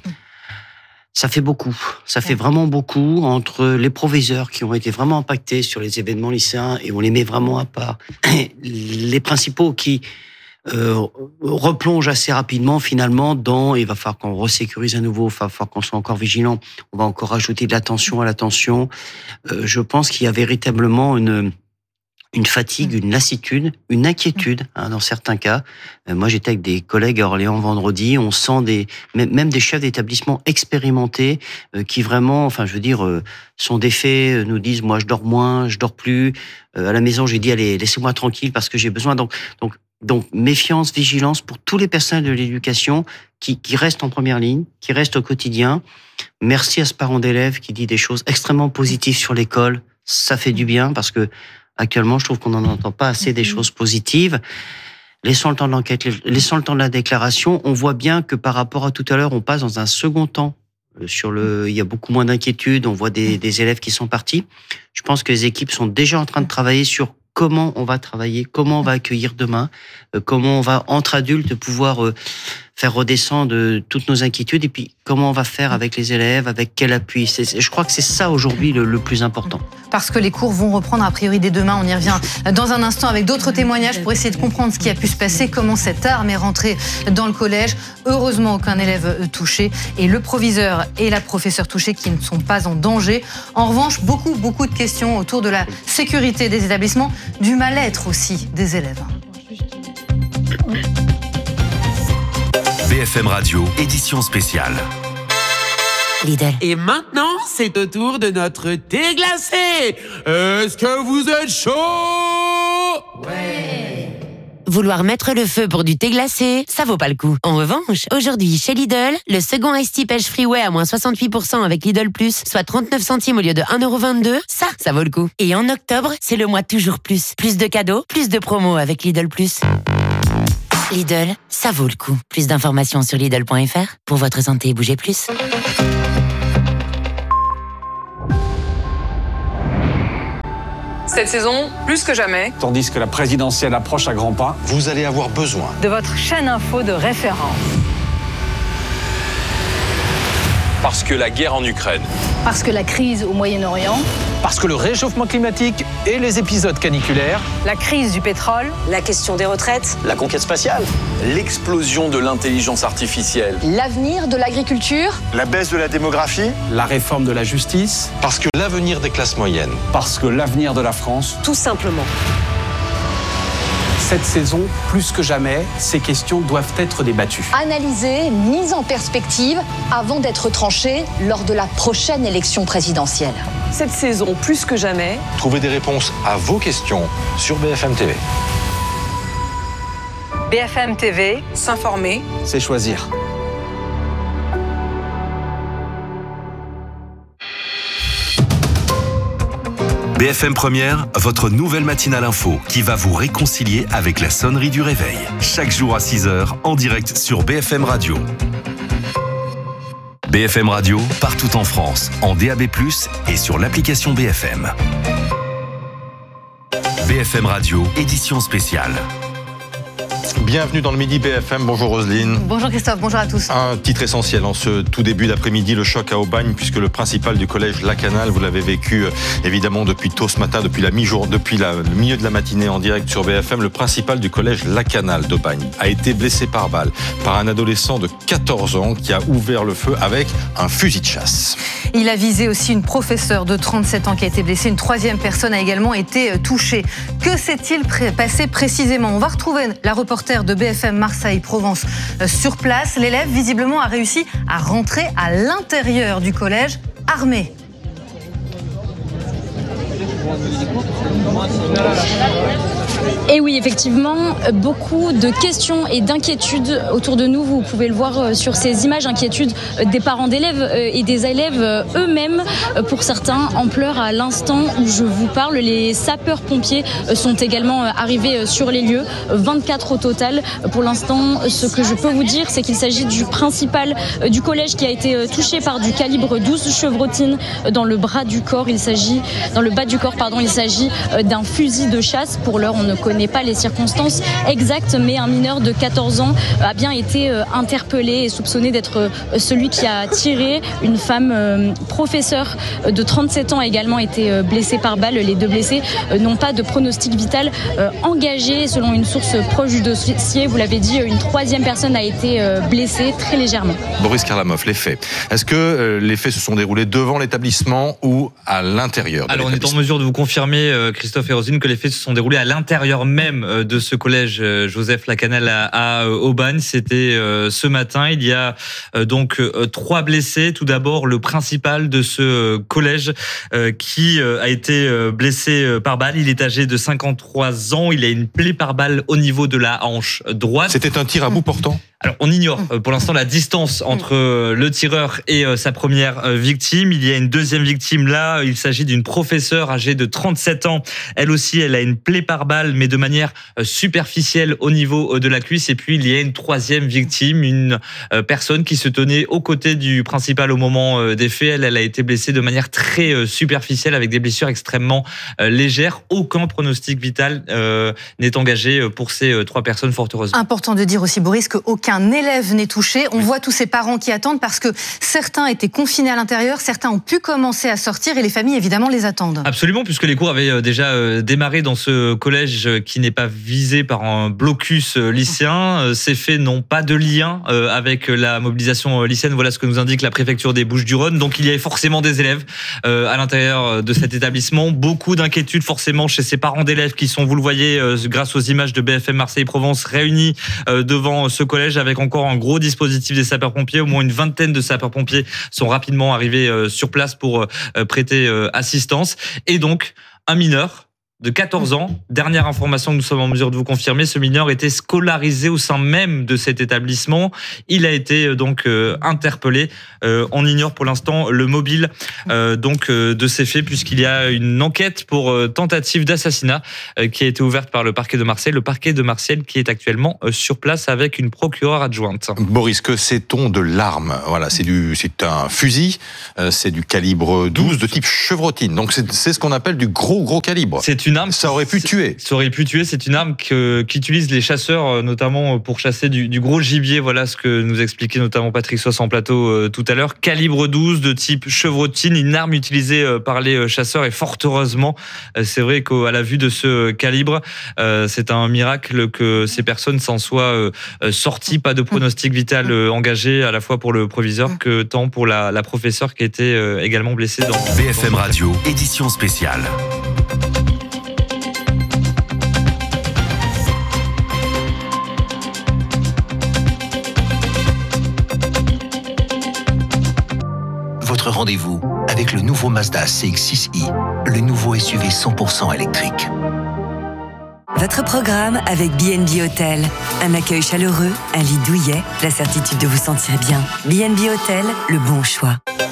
[SPEAKER 21] Ça fait beaucoup. Ça fait vraiment beaucoup entre les proviseurs qui ont été vraiment impactés sur les événements lycéens et on les met vraiment à part. Les principaux qui euh, replongent assez rapidement finalement dans il va falloir qu'on resécurise à nouveau, il va falloir qu'on soit encore vigilant, on va encore ajouter de l'attention à l'attention. Euh, je pense qu'il y a véritablement une... une fatigue, une lassitude, une inquiétude hein, dans certains cas. Euh, moi, j'étais avec des collègues à Orléans vendredi. On sent des même des chefs d'établissement expérimentés euh, qui vraiment, enfin, je veux dire, euh, sont défaits, euh, nous disent moi, je dors moins, je dors plus. Euh, à la maison, j'ai dit allez, laissez-moi tranquille parce que j'ai besoin. Donc, donc, donc, méfiance, vigilance pour tous les personnels de l'éducation qui qui restent en première ligne, qui restent au quotidien. Merci à ce parent d'élève qui dit des choses extrêmement positives sur l'école. Ça fait du bien parce que actuellement, je trouve qu'on n'en entend pas assez des choses positives. Laissons le temps de l'enquête, laissons le temps de la déclaration. On voit bien que par rapport à tout à l'heure, on passe dans un second temps. Sur le, il y a beaucoup moins d'inquiétude. On voit des, des élèves qui sont partis. Je pense que les équipes sont déjà en train de travailler sur comment on va travailler, comment on va accueillir demain, comment on va, entre adultes, pouvoir faire redescendre toutes nos inquiétudes et puis comment on va faire avec les élèves, avec quel appui. C'est, je crois que c'est ça aujourd'hui le, le plus important.
[SPEAKER 3] Parce que les cours vont reprendre a priori dès demain. On y revient dans un instant avec d'autres témoignages pour essayer de comprendre ce qui a pu se passer, comment cette arme est rentrée dans le collège. Heureusement, aucun élève touché et le proviseur et la professeure touchée qui ne sont pas en danger. En revanche, beaucoup, beaucoup de questions autour de la sécurité des établissements, du mal-être aussi des élèves.
[SPEAKER 10] B F M Radio, édition spéciale.
[SPEAKER 6] Lidl.
[SPEAKER 22] Et maintenant, c'est au tour de notre thé glacé. Est-ce que vous êtes chaud?
[SPEAKER 6] Ouais. Vouloir mettre le feu pour du thé glacé, ça vaut pas le coup. En revanche, aujourd'hui, chez Lidl, le second Ice Tea Pêche Freeway à moins soixante-huit pour cent avec Lidl Plus, soit trente-neuf centimes au lieu de un euro vingt-deux, ça, ça vaut le coup. Et en octobre, c'est le mois toujours plus. Plus de cadeaux, plus de promos avec Lidl Plus. Lidl, ça vaut le coup. Plus d'informations sur Lidl point F R. Pour votre santé, bougez plus.
[SPEAKER 23] Cette saison, plus que jamais,
[SPEAKER 24] tandis que la présidentielle approche à grands pas,
[SPEAKER 4] vous allez avoir besoin
[SPEAKER 23] de votre chaîne info de référence.
[SPEAKER 25] Parce que la guerre en Ukraine.
[SPEAKER 23] Parce que la crise au Moyen-Orient.
[SPEAKER 26] Parce que le réchauffement climatique et les épisodes caniculaires.
[SPEAKER 23] La crise du pétrole.
[SPEAKER 27] La question des retraites.
[SPEAKER 25] La conquête spatiale. L'explosion de l'intelligence artificielle.
[SPEAKER 23] L'avenir de l'agriculture.
[SPEAKER 24] La baisse de la démographie.
[SPEAKER 26] La réforme de la justice.
[SPEAKER 4] Parce que l'avenir des classes moyennes.
[SPEAKER 24] Parce que l'avenir de la France.
[SPEAKER 27] Tout simplement.
[SPEAKER 26] Cette saison, plus que jamais, ces questions doivent être débattues.
[SPEAKER 23] Analysées, mises en perspective, avant d'être tranchées lors de la prochaine élection présidentielle.
[SPEAKER 27] Cette saison, plus que jamais,
[SPEAKER 4] trouvez des réponses à vos questions sur B F M T V.
[SPEAKER 23] B F M T V, s'informer,
[SPEAKER 24] c'est choisir.
[SPEAKER 10] B F M Première, votre nouvelle matinale info qui va vous réconcilier avec la sonnerie du réveil. Chaque jour à six heures, en direct sur B F M Radio. B F M Radio, partout en France, en D A B plus, et sur l'application B F M. B F M Radio, édition spéciale.
[SPEAKER 4] Bienvenue dans le Midi B F M. Bonjour Roselyne.
[SPEAKER 3] Bonjour Christophe, bonjour à tous.
[SPEAKER 4] Un titre essentiel en ce tout début d'après-midi, le choc à Aubagne, puisque le principal du collège Lacanal, vous l'avez vécu évidemment depuis tôt ce matin, depuis la mi-jour, depuis la, le milieu de la matinée en direct sur B F M, le principal du collège Lacanal d'Aubagne a été blessé par balle par un adolescent de quatorze ans qui a ouvert le feu avec un fusil de chasse.
[SPEAKER 3] Il a visé aussi une professeure de trente-sept ans qui a été blessée. Une troisième personne a également été touchée. Que s'est-il pré- passé précisément? On va retrouver la reporter de B F M Marseille-Provence sur place. L'élève, visiblement, a réussi à rentrer à l'intérieur du collège armé.
[SPEAKER 7] Et oui, effectivement, beaucoup de questions et d'inquiétudes autour de nous. Vous pouvez le voir sur ces images, inquiétudes des parents d'élèves et des élèves eux-mêmes. Pour certains, en pleurs à l'instant où je vous parle. Les sapeurs-pompiers sont également arrivés sur les lieux, vingt-quatre au total. Pour l'instant, ce que je peux vous dire, c'est qu'il s'agit du principal du collège qui a été touché par du calibre douze chevrotines dans le bras du corps. Il s'agit, dans le bas du corps, pardon, il s'agit d'un fusil de chasse. Pour l'heure, on ne connaît pas les circonstances exactes, mais un mineur de quatorze ans a bien été interpellé et soupçonné d'être celui qui a tiré. Une femme professeure de trente-sept ans a également été blessée par balle. Les deux blessés n'ont pas de pronostic vital engagé. Selon une source proche du dossier, vous l'avez dit, une troisième personne a été blessée très légèrement.
[SPEAKER 4] Boris Karlamov, les faits. Est-ce que les faits se sont déroulés devant l'établissement ou à l'intérieur de
[SPEAKER 18] Alors on est en mesure de vous confirmer, Christophe et Roselyne, que les faits se sont déroulés à l'intérieur même de ce collège Joseph Lacanal à, à Aubagne. C'était ce matin. Il y a donc trois blessés. Tout d'abord, le principal de ce collège qui a été blessé par balle. Il est âgé de cinquante-trois ans. Il a une plaie par balle au niveau de la hanche droite.
[SPEAKER 4] C'était un tir à bout portant ?
[SPEAKER 18] Alors, on ignore pour l'instant la distance entre le tireur et sa première victime. Il y a une deuxième victime là. Il s'agit d'une professeure âgée de trente-sept ans. Elle aussi, elle a une plaie par balle, mais de manière superficielle au niveau de la cuisse. Et puis, il y a une troisième victime, une personne qui se tenait aux côtés du principal au moment des faits. Elle, elle a été blessée de manière très superficielle avec des blessures extrêmement légères. Aucun pronostic vital euh, n'est engagé pour ces trois personnes, fort heureusement.
[SPEAKER 3] Important de dire aussi, Boris, qu'aucun qu'un élève n'est touché. On oui. voit tous ces parents qui attendent parce que certains étaient confinés à l'intérieur, certains ont pu commencer à sortir et les familles évidemment les attendent.
[SPEAKER 18] Absolument, puisque les cours avaient déjà démarré dans ce collège collège qui n'est pas visé par un blocus lycéen. Ces faits n'ont pas de lien avec la mobilisation lycéenne. Voilà ce que nous indique la préfecture des Bouches-du-Rhône. Donc il y avait forcément des élèves à l'intérieur de cet établissement. Beaucoup d'inquiétudes forcément chez ces parents d'élèves qui sont, vous le voyez, grâce aux images de B F M Marseille-Provence, réunis devant ce collège avec encore un gros dispositif des sapeurs-pompiers. Au moins une vingtaine de sapeurs-pompiers sont rapidement arrivés sur place pour prêter assistance. Et donc, un mineur de quatorze ans, dernière information que nous sommes en mesure de vous confirmer, ce mineur était scolarisé au sein même de cet établissement. Il a été donc euh, interpellé. Euh, on ignore pour l'instant le mobile euh, donc euh, de ces faits, puisqu'il y a une enquête pour euh, tentative d'assassinat euh, qui a été ouverte par le parquet de Marseille. Le parquet de Marseille qui est actuellement euh, sur place avec une procureure adjointe.
[SPEAKER 4] Boris, que sait-on de l'arme ? Voilà, c'est du, c'est un fusil, euh, c'est du calibre douze de type chevrotine. Donc c'est, c'est ce qu'on appelle du gros gros calibre.
[SPEAKER 18] C'est une arme.
[SPEAKER 4] Ça aurait pu tuer.
[SPEAKER 18] Ça aurait pu tuer. C'est une arme que, qu'utilisent les chasseurs, notamment pour chasser du, du gros gibier. Voilà ce que nous expliquait notamment Patrick Soss en plateau euh, tout à l'heure. Calibre douze de type chevrotine, une arme utilisée euh, par les chasseurs. Et fort heureusement, euh, c'est vrai qu'à la vue de ce calibre, euh, c'est un miracle que ces personnes s'en soient euh, sorties. Pas de pronostic vital euh, engagé, à la fois pour le proviseur que tant pour la, la professeure qui était euh, également blessée dans...
[SPEAKER 10] B F M Radio, édition spéciale.
[SPEAKER 2] Votre rendez-vous avec le nouveau Mazda C X six i, le nouveau S U V cent pour cent électrique.
[SPEAKER 8] Votre programme avec B and B Hotel. Un accueil chaleureux, un lit douillet, la certitude de vous sentir bien. B and B Hotel, le bon choix.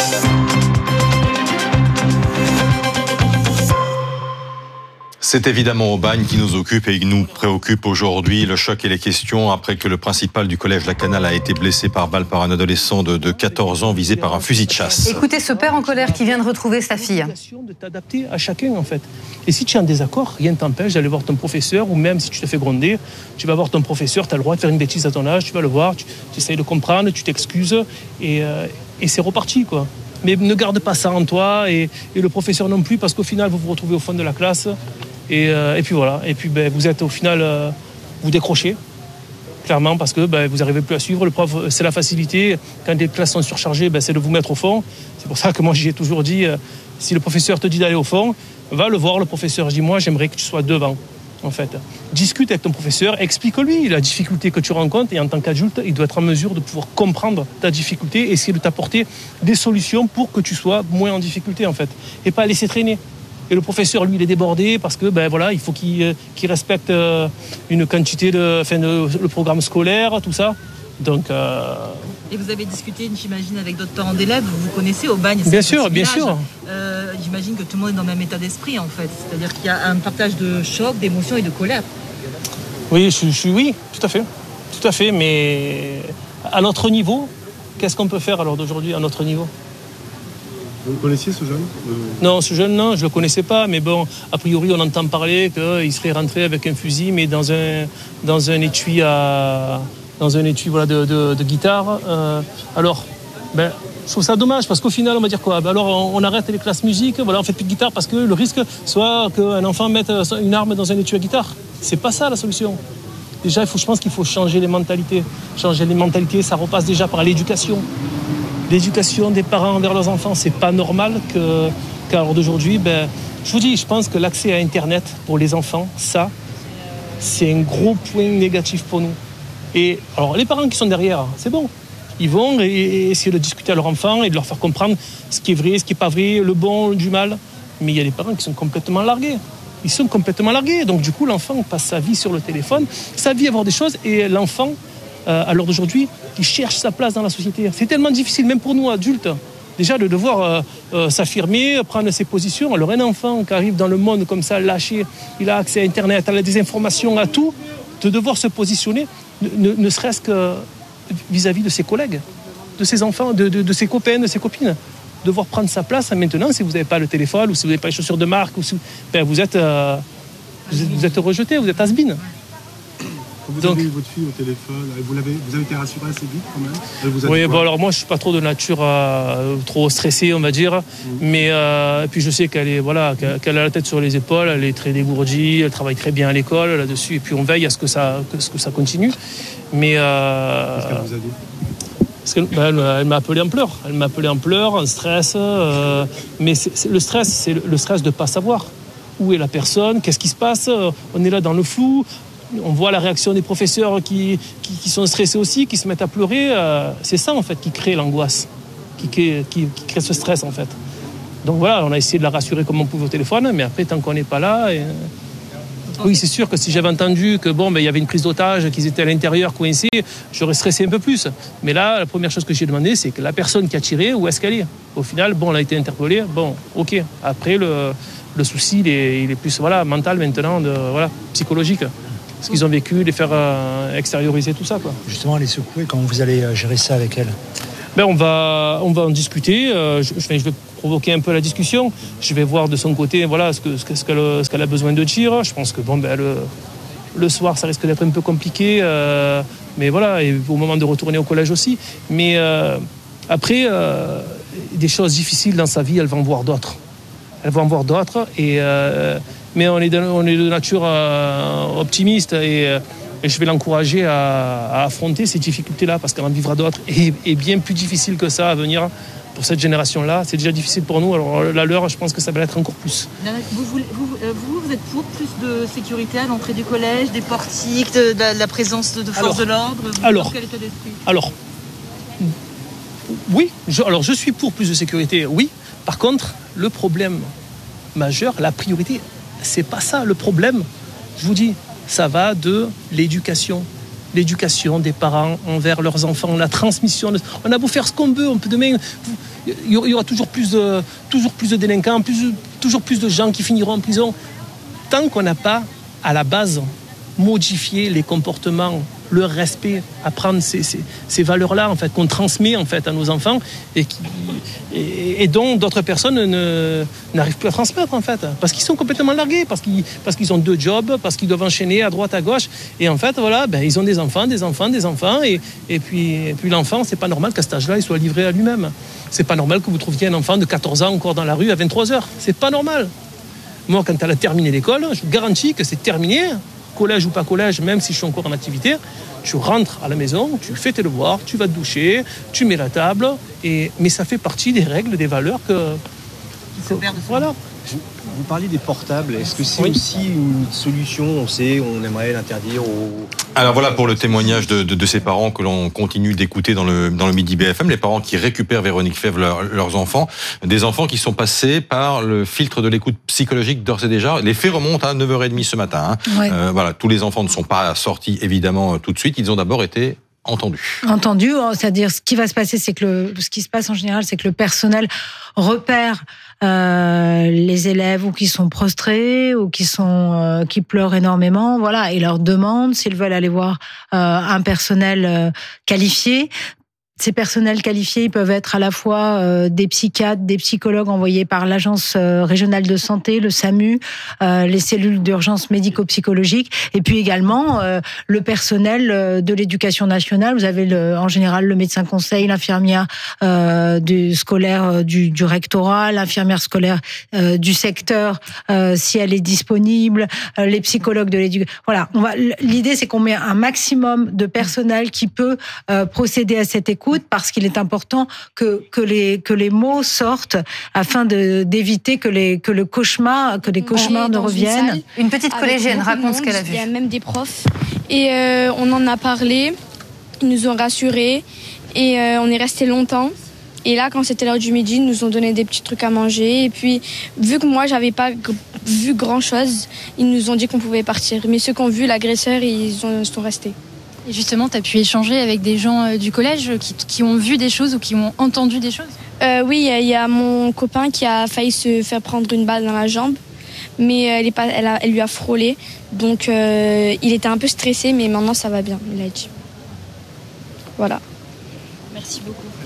[SPEAKER 4] C'est évidemment Aubagne qui nous occupe et qui nous préoccupe aujourd'hui. Le choc et les questions après que le principal du collège La Canale a été blessé par balle par un adolescent de, de quatorze ans visé par un fusil de chasse.
[SPEAKER 3] Écoutez ce père en colère qui vient de retrouver sa fille.
[SPEAKER 11] De t'adapter à chacun en fait. Et si tu es en désaccord, rien ne t'empêche d'aller voir ton professeur, ou même si tu te fais gronder, tu vas voir ton professeur, tu as le droit de faire une bêtise à ton âge, tu vas le voir, tu, tu essayes de comprendre, tu t'excuses et, euh, et c'est reparti quoi. Mais ne garde pas ça en toi et, et le professeur non plus, parce qu'au final vous vous retrouvez au fond de la classe. Et, euh, et puis voilà, et puis ben, vous êtes au final, euh, vous décrochez, clairement, parce que ben, vous n'arrivez plus à suivre. Le prof, c'est la facilité. Quand les classes sont surchargées, ben, c'est de vous mettre au fond. C'est pour ça que moi j'ai toujours dit, euh, si le professeur te dit d'aller au fond, va le voir, le professeur. Je dis, moi j'aimerais que tu sois devant, en fait. Discute avec ton professeur, explique-lui la difficulté que tu rencontres, et en tant qu'adulte, il doit être en mesure de pouvoir comprendre ta difficulté et essayer de t'apporter des solutions pour que tu sois moins en difficulté, en fait, et pas laisser traîner. Et le professeur, lui, il est débordé parce que, ben voilà, il faut qu'il, qu'il respecte une quantité de, enfin, de, le programme scolaire, tout ça. Donc. Euh...
[SPEAKER 12] Et vous avez discuté, j'imagine, avec d'autres parents d'élèves. Vous vous connaissez Aubagne.
[SPEAKER 11] Bien sûr, bien sûr.
[SPEAKER 12] Euh, j'imagine que tout le monde est dans le même état d'esprit, en fait. C'est-à-dire qu'il y a un partage de choc, d'émotions et de colère.
[SPEAKER 11] Oui, je, je, oui, tout à fait, tout à fait. Mais à notre niveau, qu'est-ce qu'on peut faire alors d'aujourd'hui à notre niveau?
[SPEAKER 13] Vous connaissiez ce jeune euh...
[SPEAKER 11] Non, ce jeune, non, je ne le connaissais pas. Mais bon, a priori, on entend parler qu'il serait rentré avec un fusil, mais dans un, dans un étui, à, dans un étui voilà, de, de, de guitare. Euh, alors, ben, je trouve ça dommage, parce qu'au final, on va dire quoi ben alors, on, on arrête les classes musique, voilà, on ne fait plus de guitare, parce que le risque soit qu'un enfant mette une arme dans un étui à guitare. C'est pas ça la solution. Déjà, il faut, je pense qu'il faut changer les mentalités. Changer les mentalités, ça repasse déjà par l'éducation. L'éducation des parents envers leurs enfants, c'est pas normal que, qu'à l'heure d'aujourd'hui, ben, je vous dis, je pense que l'accès à Internet pour les enfants, ça, c'est un gros point négatif pour nous. Et alors, les parents qui sont derrière, c'est bon. Ils vont et, et essayer de discuter à leur enfant et de leur faire comprendre ce qui est vrai, ce qui n'est pas vrai, le bon, du mal. Mais il y a des parents qui sont complètement largués. Ils sont complètement largués. Donc, du coup, l'enfant passe sa vie sur le téléphone, sa vie à voir des choses, et l'enfant, euh, à l'heure d'aujourd'hui, il cherche sa place dans la société. C'est tellement difficile, même pour nous, adultes, déjà de devoir euh, euh, s'affirmer, prendre ses positions. Alors, un enfant qui arrive dans le monde comme ça, lâché, il a accès à Internet, à des informations, à tout, de devoir se positionner, ne, ne serait-ce que vis-à-vis de ses collègues, de ses enfants, de, de, de ses copains, de ses copines. Devoir prendre sa place maintenant, si vous n'avez pas le téléphone ou si vous n'avez pas les chaussures de marque, ou si, ben vous, êtes, euh, vous, êtes, vous êtes rejeté, vous êtes has-been.
[SPEAKER 13] Quand vous
[SPEAKER 11] Donc,
[SPEAKER 13] avez eu votre fille au téléphone, vous, l'avez, vous avez été rassuré assez vite quand même? Elle vous a
[SPEAKER 11] oui,
[SPEAKER 13] dit
[SPEAKER 11] bon
[SPEAKER 13] quoi?
[SPEAKER 11] alors moi je suis pas trop de nature euh, trop stressée, on va dire, mmh. mais euh, et puis je sais qu'elle est voilà qu'elle, qu'elle a la tête sur les épaules, elle est très dégourdie, elle travaille très bien à l'école là-dessus, et puis on veille à ce que ça que, ce que ça continue. Mais euh,
[SPEAKER 13] qu'est-ce qu'elle vous a dit?
[SPEAKER 11] Parce qu'elle elle, elle m'a appelé en pleurs, elle m'a appelé en pleurs, en stress, euh, mais c'est, c'est, le stress, c'est le, le stress de pas savoir où est la personne, qu'est-ce qui se passe, on est là dans le flou. On voit la réaction des professeurs qui, qui, qui sont stressés aussi, qui se mettent à pleurer. Euh, c'est ça, en fait, qui crée l'angoisse, qui crée, qui, qui crée ce stress, en fait. Donc voilà, on a essayé de la rassurer comme on pouvait au téléphone, mais après, tant qu'on n'est pas là... Et... Oui, c'est sûr que si j'avais entendu que bon, ben, y avait une prise d'otage, qu'ils étaient à l'intérieur, coincés, j'aurais stressé un peu plus. Mais là, la première chose que j'ai demandé, c'est que la personne qui a tiré, où est-ce qu'elle est? Au final, bon, elle a été interpellée, bon, ok. Après, le, le souci, il est, il est plus voilà, mental maintenant, de, voilà, psychologique. Ce qu'ils ont vécu, les faire euh, extérioriser tout ça, quoi.
[SPEAKER 9] Justement, les secouer, comment vous allez gérer ça avec elle?
[SPEAKER 11] Ben, on va, on va en discuter. Euh, je, je vais provoquer un peu la discussion. Je vais voir de son côté, voilà, ce, que, ce, que, ce, qu'elle, ce qu'elle a besoin de dire. Je pense que bon, ben, le, le soir, ça risque d'être un peu compliqué, euh, mais voilà, et au moment de retourner au collège aussi. Mais euh, après, euh, des choses difficiles dans sa vie, elle va en voir d'autres. Elle va en voir d'autres, et euh, mais on est de, on est de nature euh, optimiste, et, euh, et je vais l'encourager à, à affronter ces difficultés-là, parce qu'elle en vivra d'autres, et, et bien plus difficile que ça à venir pour cette génération-là. C'est déjà difficile pour nous, alors la leur, je pense que ça va l'être encore plus.
[SPEAKER 12] Vous, vous, vous, vous, vous êtes pour plus de sécurité à l'entrée du collège, des portiques, de, de, de la présence de, de forces de l'ordre? Vous
[SPEAKER 11] Alors,
[SPEAKER 12] quel état d'esprit?
[SPEAKER 11] alors, oui, je, alors je suis pour plus de sécurité, oui. Par contre, le problème majeur, la priorité, c'est pas ça le problème. Je vous dis, ça va de l'éducation. L'éducation des parents envers leurs enfants, la transmission. De... On a beau faire ce qu'on veut, on peut demain... Il y aura toujours plus de, toujours plus de délinquants, plus, toujours plus de gens qui finiront en prison. Tant qu'on n'a pas, à la base, modifié les comportements, le respect, apprendre ces, ces, ces valeurs-là, en fait, qu'on transmet en fait, à nos enfants, et, qui, et, et dont d'autres personnes ne, n'arrivent plus à transmettre, en fait, parce qu'ils sont complètement largués, parce qu'ils, parce qu'ils ont deux jobs, parce qu'ils doivent enchaîner à droite, à gauche, et en fait, voilà, ben, ils ont des enfants, des enfants, des enfants, et, et, puis, et puis l'enfant, c'est pas normal qu'à cet âge-là, il soit livré à lui-même. C'est pas normal que vous trouviez un enfant de quatorze ans encore dans la rue à vingt-trois heures. C'est pas normal. Moi, quand elle a terminé l'école, je vous garantis que c'est terminé, collège ou pas collège, même si je suis encore en activité, tu rentres à la maison, tu fais tes devoirs, tu vas te doucher, tu mets la table, et, mais ça fait partie des règles, des valeurs que... que voilà.
[SPEAKER 9] Vous parliez des portables, est-ce que c'est
[SPEAKER 11] oui.
[SPEAKER 9] aussi une solution? On sait, on aimerait l'interdire aux...
[SPEAKER 4] Alors voilà pour le témoignage de, de, de ces parents que l'on continue d'écouter dans le, dans le Midi B F M, les parents qui récupèrent, Véronique Fèvre, leur, leurs enfants, des enfants qui sont passés par le filtre de l'écoute psychologique d'ores et déjà. Les faits remontent à neuf heures trente ce matin. Hein.
[SPEAKER 14] Ouais.
[SPEAKER 4] Euh, voilà, tous les enfants ne sont pas sortis évidemment tout de suite, ils ont d'abord été... Entendu.
[SPEAKER 14] Entendu, c'est-à-dire ce qui va se passer, c'est que le, ce qui se passe en général, c'est que le personnel repère euh, les élèves ou qui sont prostrés ou qui sont euh, qui pleurent énormément, voilà, et leur demande s'ils veulent aller voir euh, un personnel euh, qualifié. Ces personnels qualifiés, ils peuvent être à la fois euh, des psychiatres, des psychologues envoyés par l'agence euh, régionale de santé, le SAMU, euh, les cellules d'urgence médico-psychologique, et puis également euh, le personnel euh, de l'éducation nationale. Vous avez le, en général le médecin conseil, l'infirmière euh, du scolaire euh, du, du rectorat, l'infirmière scolaire euh, du secteur euh, si elle est disponible, euh, les psychologues de l'éducation. Voilà, on va. L'idée, c'est qu'on met un maximum de personnel qui peut euh, procéder à cette écoute, parce qu'il est important que, que, les, que les mots sortent afin de, d'éviter que, les, que le cauchemar, que les cauchemars ne reviennent.
[SPEAKER 3] Une, une petite collégienne raconte ce qu'elle a vu.
[SPEAKER 15] Il y a même des profs. Et euh, on en a parlé, ils nous ont rassurés et euh, on est resté longtemps. Et là, quand c'était l'heure du midi, ils nous ont donné des petits trucs à manger. Et puis, vu que moi, j'avais pas g- vu grand-chose, ils nous ont dit qu'on pouvait partir. Mais ceux qui ont vu l'agresseur, ils, ont, ils sont restés.
[SPEAKER 16] Et justement, tu as pu échanger avec des gens du collège qui, qui ont vu des choses ou qui ont entendu des choses?
[SPEAKER 15] euh, Oui, il y a mon copain qui a failli se faire prendre une balle dans la jambe, mais elle, est pas, elle, a, elle lui a frôlé. Donc, euh, il était un peu stressé, mais maintenant, ça va bien, il a dit. Voilà.
[SPEAKER 16] Merci beaucoup.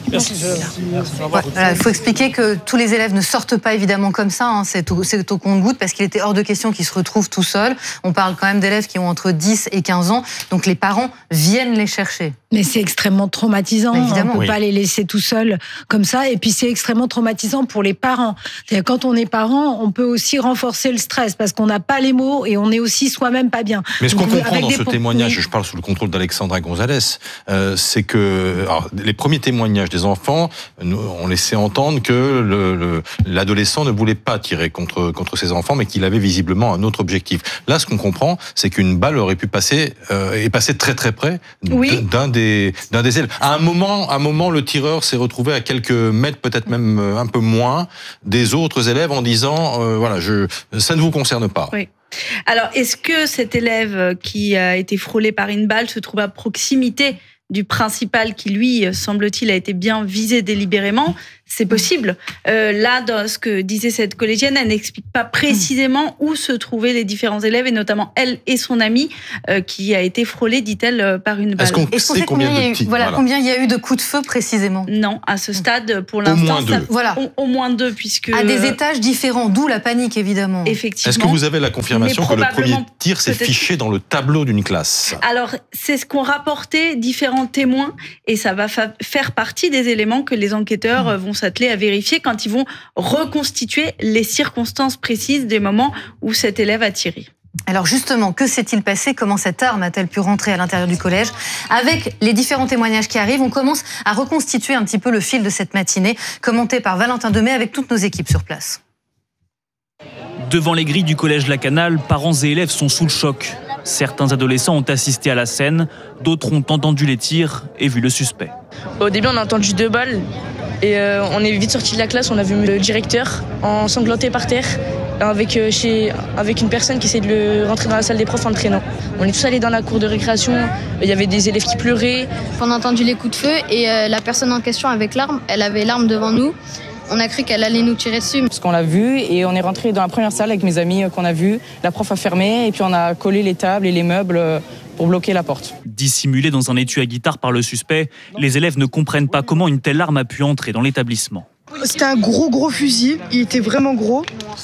[SPEAKER 11] Merci.
[SPEAKER 3] Il faut expliquer que tous les élèves ne sortent pas évidemment comme ça, hein, c'est, au, c'est au compte-gouttes parce qu'il était hors de question qu'ils se retrouvent tout seuls. On parle quand même d'élèves qui ont entre dix et quinze ans, donc les parents viennent les chercher.
[SPEAKER 14] Mais c'est extrêmement traumatisant,
[SPEAKER 3] évidemment.
[SPEAKER 14] on ne peut
[SPEAKER 3] Oui.
[SPEAKER 14] pas les laisser tout seuls comme ça, et puis c'est extrêmement traumatisant pour les parents. C'est-à-dire, quand on est parent, on peut aussi renforcer le stress parce qu'on n'a pas les mots et on est aussi soi-même pas bien.
[SPEAKER 4] Mais ce
[SPEAKER 14] Donc,
[SPEAKER 4] qu'on comprend
[SPEAKER 14] avec
[SPEAKER 4] dans
[SPEAKER 14] des
[SPEAKER 4] ce
[SPEAKER 14] pro-
[SPEAKER 4] témoignage,
[SPEAKER 14] oui.
[SPEAKER 4] je parle sous le contrôle d'Alexandra Gonzalez, euh, c'est que alors, les premiers témoignages des enfants nous, ont laissé entendre que le, le, l'adolescent ne voulait pas tirer contre, contre ses enfants, mais qu'il avait visiblement un autre objectif. Là, ce qu'on comprend, c'est qu'une balle aurait pu passer, euh, est passée très très près
[SPEAKER 14] Oui.
[SPEAKER 4] d'un des, d'un des élèves. À un moment, à un moment, le tireur s'est retrouvé à quelques mètres, peut-être même un peu moins, des autres élèves en disant, euh, voilà, je, ça ne vous concerne pas.
[SPEAKER 1] Oui. Alors, est-ce que cet élève qui a été frôlé par une balle se trouve à proximité du principal qui, lui, semble-t-il, a été bien visé délibérément? C'est possible. Euh, là, dans ce que disait cette collégienne, elle n'explique pas précisément où se trouvaient les différents élèves, et notamment elle et son ami, euh, qui a été frôlé, dit-elle, par une balle.
[SPEAKER 4] Est-ce qu'on
[SPEAKER 3] Est-ce qu'on
[SPEAKER 4] sait
[SPEAKER 3] sait combien,
[SPEAKER 4] combien
[SPEAKER 3] il y a
[SPEAKER 4] de
[SPEAKER 3] eu,
[SPEAKER 4] petits
[SPEAKER 3] voilà,
[SPEAKER 4] voilà.
[SPEAKER 3] combien il y a eu de coups de feu précisément?
[SPEAKER 1] Non, à ce stade, pour
[SPEAKER 4] Au
[SPEAKER 1] l'instant,
[SPEAKER 4] moins
[SPEAKER 1] ça-
[SPEAKER 4] deux.
[SPEAKER 3] Voilà.
[SPEAKER 1] Au, au moins deux, puisque...
[SPEAKER 3] À des
[SPEAKER 1] euh,
[SPEAKER 3] étages différents, d'où la panique évidemment.
[SPEAKER 1] Effectivement.
[SPEAKER 4] Est-ce que vous avez la confirmation
[SPEAKER 1] Mais
[SPEAKER 4] que le premier
[SPEAKER 1] probablement,
[SPEAKER 4] tir s'est
[SPEAKER 1] peut-être-
[SPEAKER 4] fiché dans le tableau d'une classe?
[SPEAKER 1] Alors, c'est ce qu'ont rapporté différents témoins, et ça va fa- faire partie des éléments que les enquêteurs euh, vont s'atteler à vérifier quand ils vont reconstituer les circonstances précises des moments où cet élève a tiré.
[SPEAKER 3] Alors justement, que s'est-il passé? Comment cette arme a-t-elle pu rentrer à l'intérieur du collège? Avec les différents témoignages qui arrivent, on commence à reconstituer un petit peu le fil de cette matinée, commenté par Valentin Demey avec toutes nos équipes sur place.
[SPEAKER 5] Devant les grilles du collège Lacanal, parents et élèves sont sous le choc. Certains adolescents ont assisté à la scène, d'autres ont entendu les tirs et vu le suspect.
[SPEAKER 17] Au début, on a entendu deux balles et euh, on est vite sorti de la classe. On a vu le directeur ensanglanté par terre avec, euh, chez, avec une personne qui essayait de le rentrer dans la salle des profs en le traînant. On est tous allés dans la cour de récréation. Il y avait des élèves qui pleuraient.
[SPEAKER 19] On a entendu les coups de feu et euh, la personne en question avec l'arme, elle avait l'arme devant nous. On a cru qu'elle allait nous tirer dessus.
[SPEAKER 20] Parce qu'on l'a vu et on est rentré dans la première salle avec mes amis qu'on a vu. La prof a fermé et puis on a collé les tables et les meubles pour bloquer la porte.
[SPEAKER 5] Dissimulés dans un étui à guitare par le suspect, les élèves ne comprennent pas comment une telle arme a pu entrer dans l'établissement.
[SPEAKER 21] C'était un gros gros fusil, il était vraiment gros,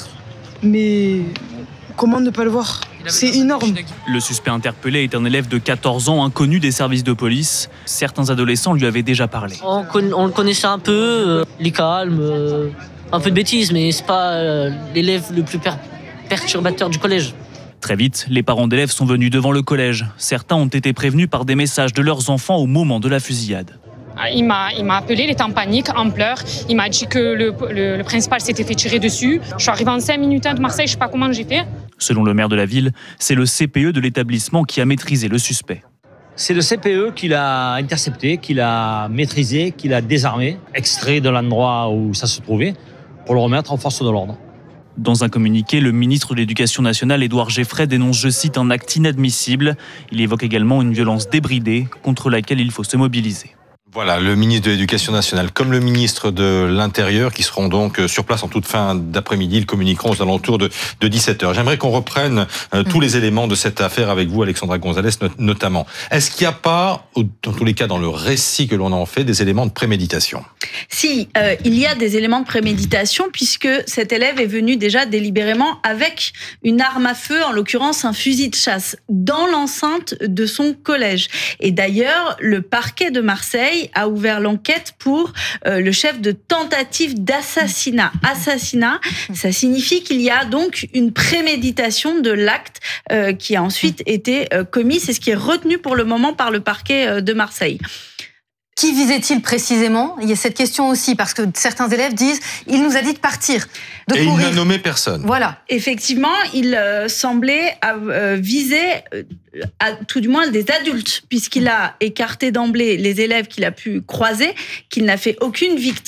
[SPEAKER 21] mais comment ne pas le voir? C'est énorme.
[SPEAKER 5] Le suspect interpellé est un élève de quatorze ans, inconnu des services de police. Certains adolescents lui avaient déjà parlé.
[SPEAKER 22] On, con- on le connaissait un peu, euh, il est calme, euh, un peu de bêtises, mais c'est pas euh, l'élève le plus per- perturbateur du collège.
[SPEAKER 5] Très vite, les parents d'élèves sont venus devant le collège. Certains ont été prévenus par des messages de leurs enfants au moment de la fusillade.
[SPEAKER 28] Il m'a, il m'a appelé, il était en panique, en pleurs. Il m'a dit que le, le, le principal s'était fait tirer dessus. Je suis arrivée en cinq minutes de Marseille, je ne sais pas comment j'ai fait.
[SPEAKER 5] Selon le maire de la ville, c'est le C P E de l'établissement qui a maîtrisé le suspect.
[SPEAKER 29] C'est le C P E qui l'a intercepté, qui l'a maîtrisé, qui l'a désarmé, extrait de l'endroit où ça se trouvait, pour le remettre en force de l'ordre.
[SPEAKER 5] Dans un communiqué, le ministre de l'Éducation nationale, Édouard Geffray, dénonce, je cite, un acte inadmissible. Il évoque également une violence débridée contre laquelle il faut se mobiliser.
[SPEAKER 4] Voilà, le ministre de l'Éducation nationale comme le ministre de l'Intérieur qui seront donc sur place en toute fin d'après-midi. Ils communiqueront aux alentours de, de dix-sept heures. J'aimerais qu'on reprenne euh, tous les éléments de cette affaire avec vous, Alexandra Gonzalez, not- notamment. Est-ce qu'il n'y a pas, dans tous les cas dans le récit que l'on en fait, des éléments de préméditation?
[SPEAKER 1] Si, euh, il y a des éléments de préméditation puisque cet élève est venu déjà délibérément avec une arme à feu, en l'occurrence un fusil de chasse, dans l'enceinte de son collège. Et d'ailleurs, le parquet de Marseille a ouvert l'enquête pour euh, le chef de tentative d'assassinat. Assassinat, ça signifie qu'il y a donc une préméditation de l'acte euh, qui a ensuite été euh, commis. C'est ce qui est retenu pour le moment par le parquet euh, de Marseille.
[SPEAKER 3] Qui visait-il précisément? Il y a cette question aussi, parce que certains élèves disent « il nous a dit de partir, de
[SPEAKER 4] Et
[SPEAKER 3] courir ».
[SPEAKER 4] il n'a nommé personne.
[SPEAKER 3] Voilà.
[SPEAKER 1] Effectivement, il euh, semblait euh, viser, euh, à, tout du moins, des adultes, puisqu'il a écarté d'emblée les élèves qu'il a pu croiser, qu'il n'a fait aucune victime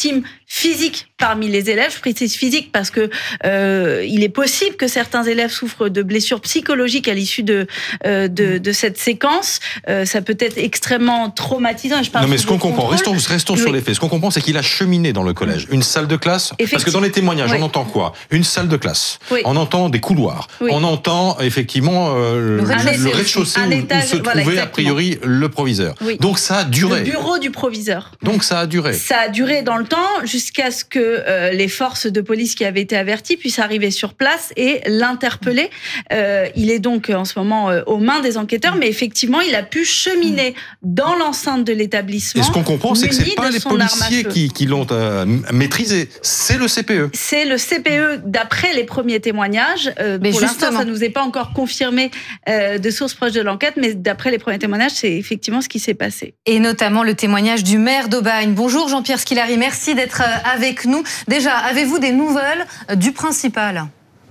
[SPEAKER 1] physique parmi les élèves. Je précise physique parce que euh, il est possible que certains élèves souffrent de blessures psychologiques à l'issue de, euh, de de cette séquence. Euh, ça peut être extrêmement traumatisant. Je parle
[SPEAKER 4] non mais ce qu'on comprend,
[SPEAKER 1] contrôle.
[SPEAKER 4] restons, restons
[SPEAKER 1] oui.
[SPEAKER 4] sur les faits. Ce qu'on comprend, c'est qu'il a cheminé dans le collège. Une salle de classe, parce que dans les témoignages, oui. on entend quoi? Une salle de classe. Oui. On entend des couloirs. Oui. On entend effectivement euh, le, le rez-de-chaussée où, étage, où se trouvait voilà, a priori le proviseur. Oui. Donc ça a duré.
[SPEAKER 1] Le bureau du proviseur.
[SPEAKER 4] Donc ça a duré.
[SPEAKER 1] Ça a duré dans le temps jusqu'à ce que euh, les forces de police qui avaient été averties puissent arriver sur place et l'interpeller. Euh, il est donc en ce moment euh, aux mains des enquêteurs, mais effectivement, il a pu cheminer dans l'enceinte de l'établissement.
[SPEAKER 4] Et ce qu'on comprend, c'est que c'est pas les policiers qui, qui l'ont euh, maîtrisé, c'est le C P E.
[SPEAKER 1] C'est le C P E d'après les premiers témoignages. Euh, mais pour l'instant, ça nous est pas encore confirmé euh, de sources proches de l'enquête, mais d'après les premiers témoignages, c'est effectivement ce qui s'est passé.
[SPEAKER 3] Et notamment le témoignage du maire d'Aubagne. Bonjour Jean-Pierre Squillari, merci d'être avec nous. Déjà, avez-vous des nouvelles du principal ?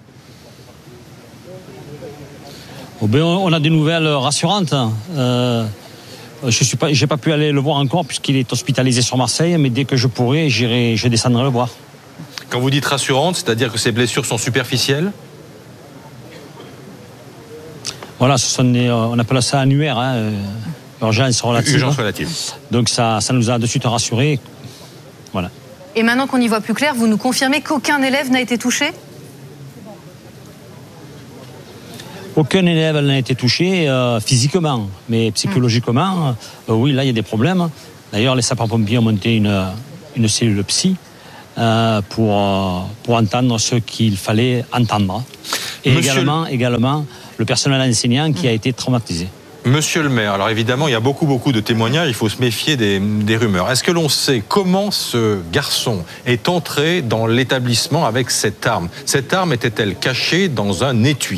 [SPEAKER 29] Oh ben, on a des nouvelles rassurantes. Euh, je suis pas, j'ai pas pu aller le voir encore puisqu'il est hospitalisé sur Marseille, mais dès que je pourrai, j'irai, je descendrai le voir.
[SPEAKER 4] Quand vous dites rassurante, c'est-à-dire que ces blessures sont superficielles ?
[SPEAKER 29] Voilà, ce sont des, on appelle ça annuaire, hein, urgence relative.
[SPEAKER 4] Urgence relative.
[SPEAKER 29] Donc ça, ça nous a de suite rassurés. Voilà.
[SPEAKER 3] Et maintenant qu'on y voit plus clair, vous nous confirmez qu'aucun élève n'a été touché ?
[SPEAKER 29] Aucun élève n'a été touché euh, physiquement, mais psychologiquement, euh, oui, là il y a des problèmes. D'ailleurs, les sapeurs-pompiers ont monté une, une cellule psy euh, pour, euh, pour entendre ce qu'il fallait entendre. Et Monsieur également, le... également le personnel enseignant qui a été traumatisé.
[SPEAKER 4] Monsieur le maire, alors évidemment, il y a beaucoup, beaucoup de témoignages, il faut se méfier des, des rumeurs. Est-ce que l'on sait comment ce garçon est entré dans l'établissement avec cette arme ? Cette arme était-elle cachée dans un étui ?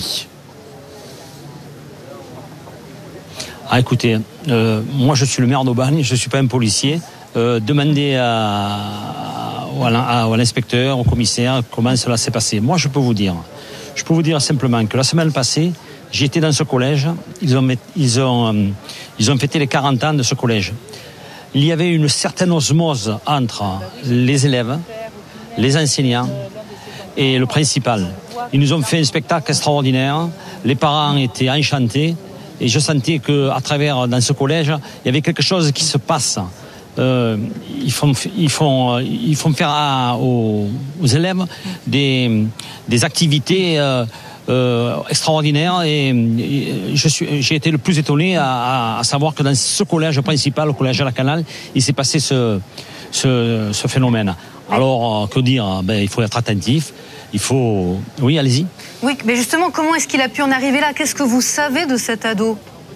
[SPEAKER 29] Ah, écoutez, euh, moi je suis le maire d'Aubagne, je ne suis pas un policier. Euh, demandez à, à, à l'inspecteur, au commissaire, comment cela s'est passé. Moi je peux vous dire, je peux vous dire simplement que la semaine passée, j'étais dans ce collège, ils ont, ils ont, euh, ils ont fêté les quarante ans de ce collège. Il y avait une certaine osmose entre les élèves, les enseignants et le principal. Ils nous ont fait un spectacle extraordinaire, les parents étaient enchantés. Et je sentais qu'à travers, dans ce collège, il y avait quelque chose qui se passe. Euh, ils, font, ils, font, ils font faire à, aux, aux élèves des, des activités euh, euh, extraordinaires. Et, et je suis, j'ai été le plus étonné à, à savoir que dans ce collège principal, le collège Lacanal, il s'est passé ce, ce, ce phénomène. Alors, que dire ? Ben, il faut être attentif. Il faut... Oui, allez-y.
[SPEAKER 3] Oui, mais justement, comment est-ce qu'il a pu en arriver là ? Qu'est-ce que vous savez de cet ado ?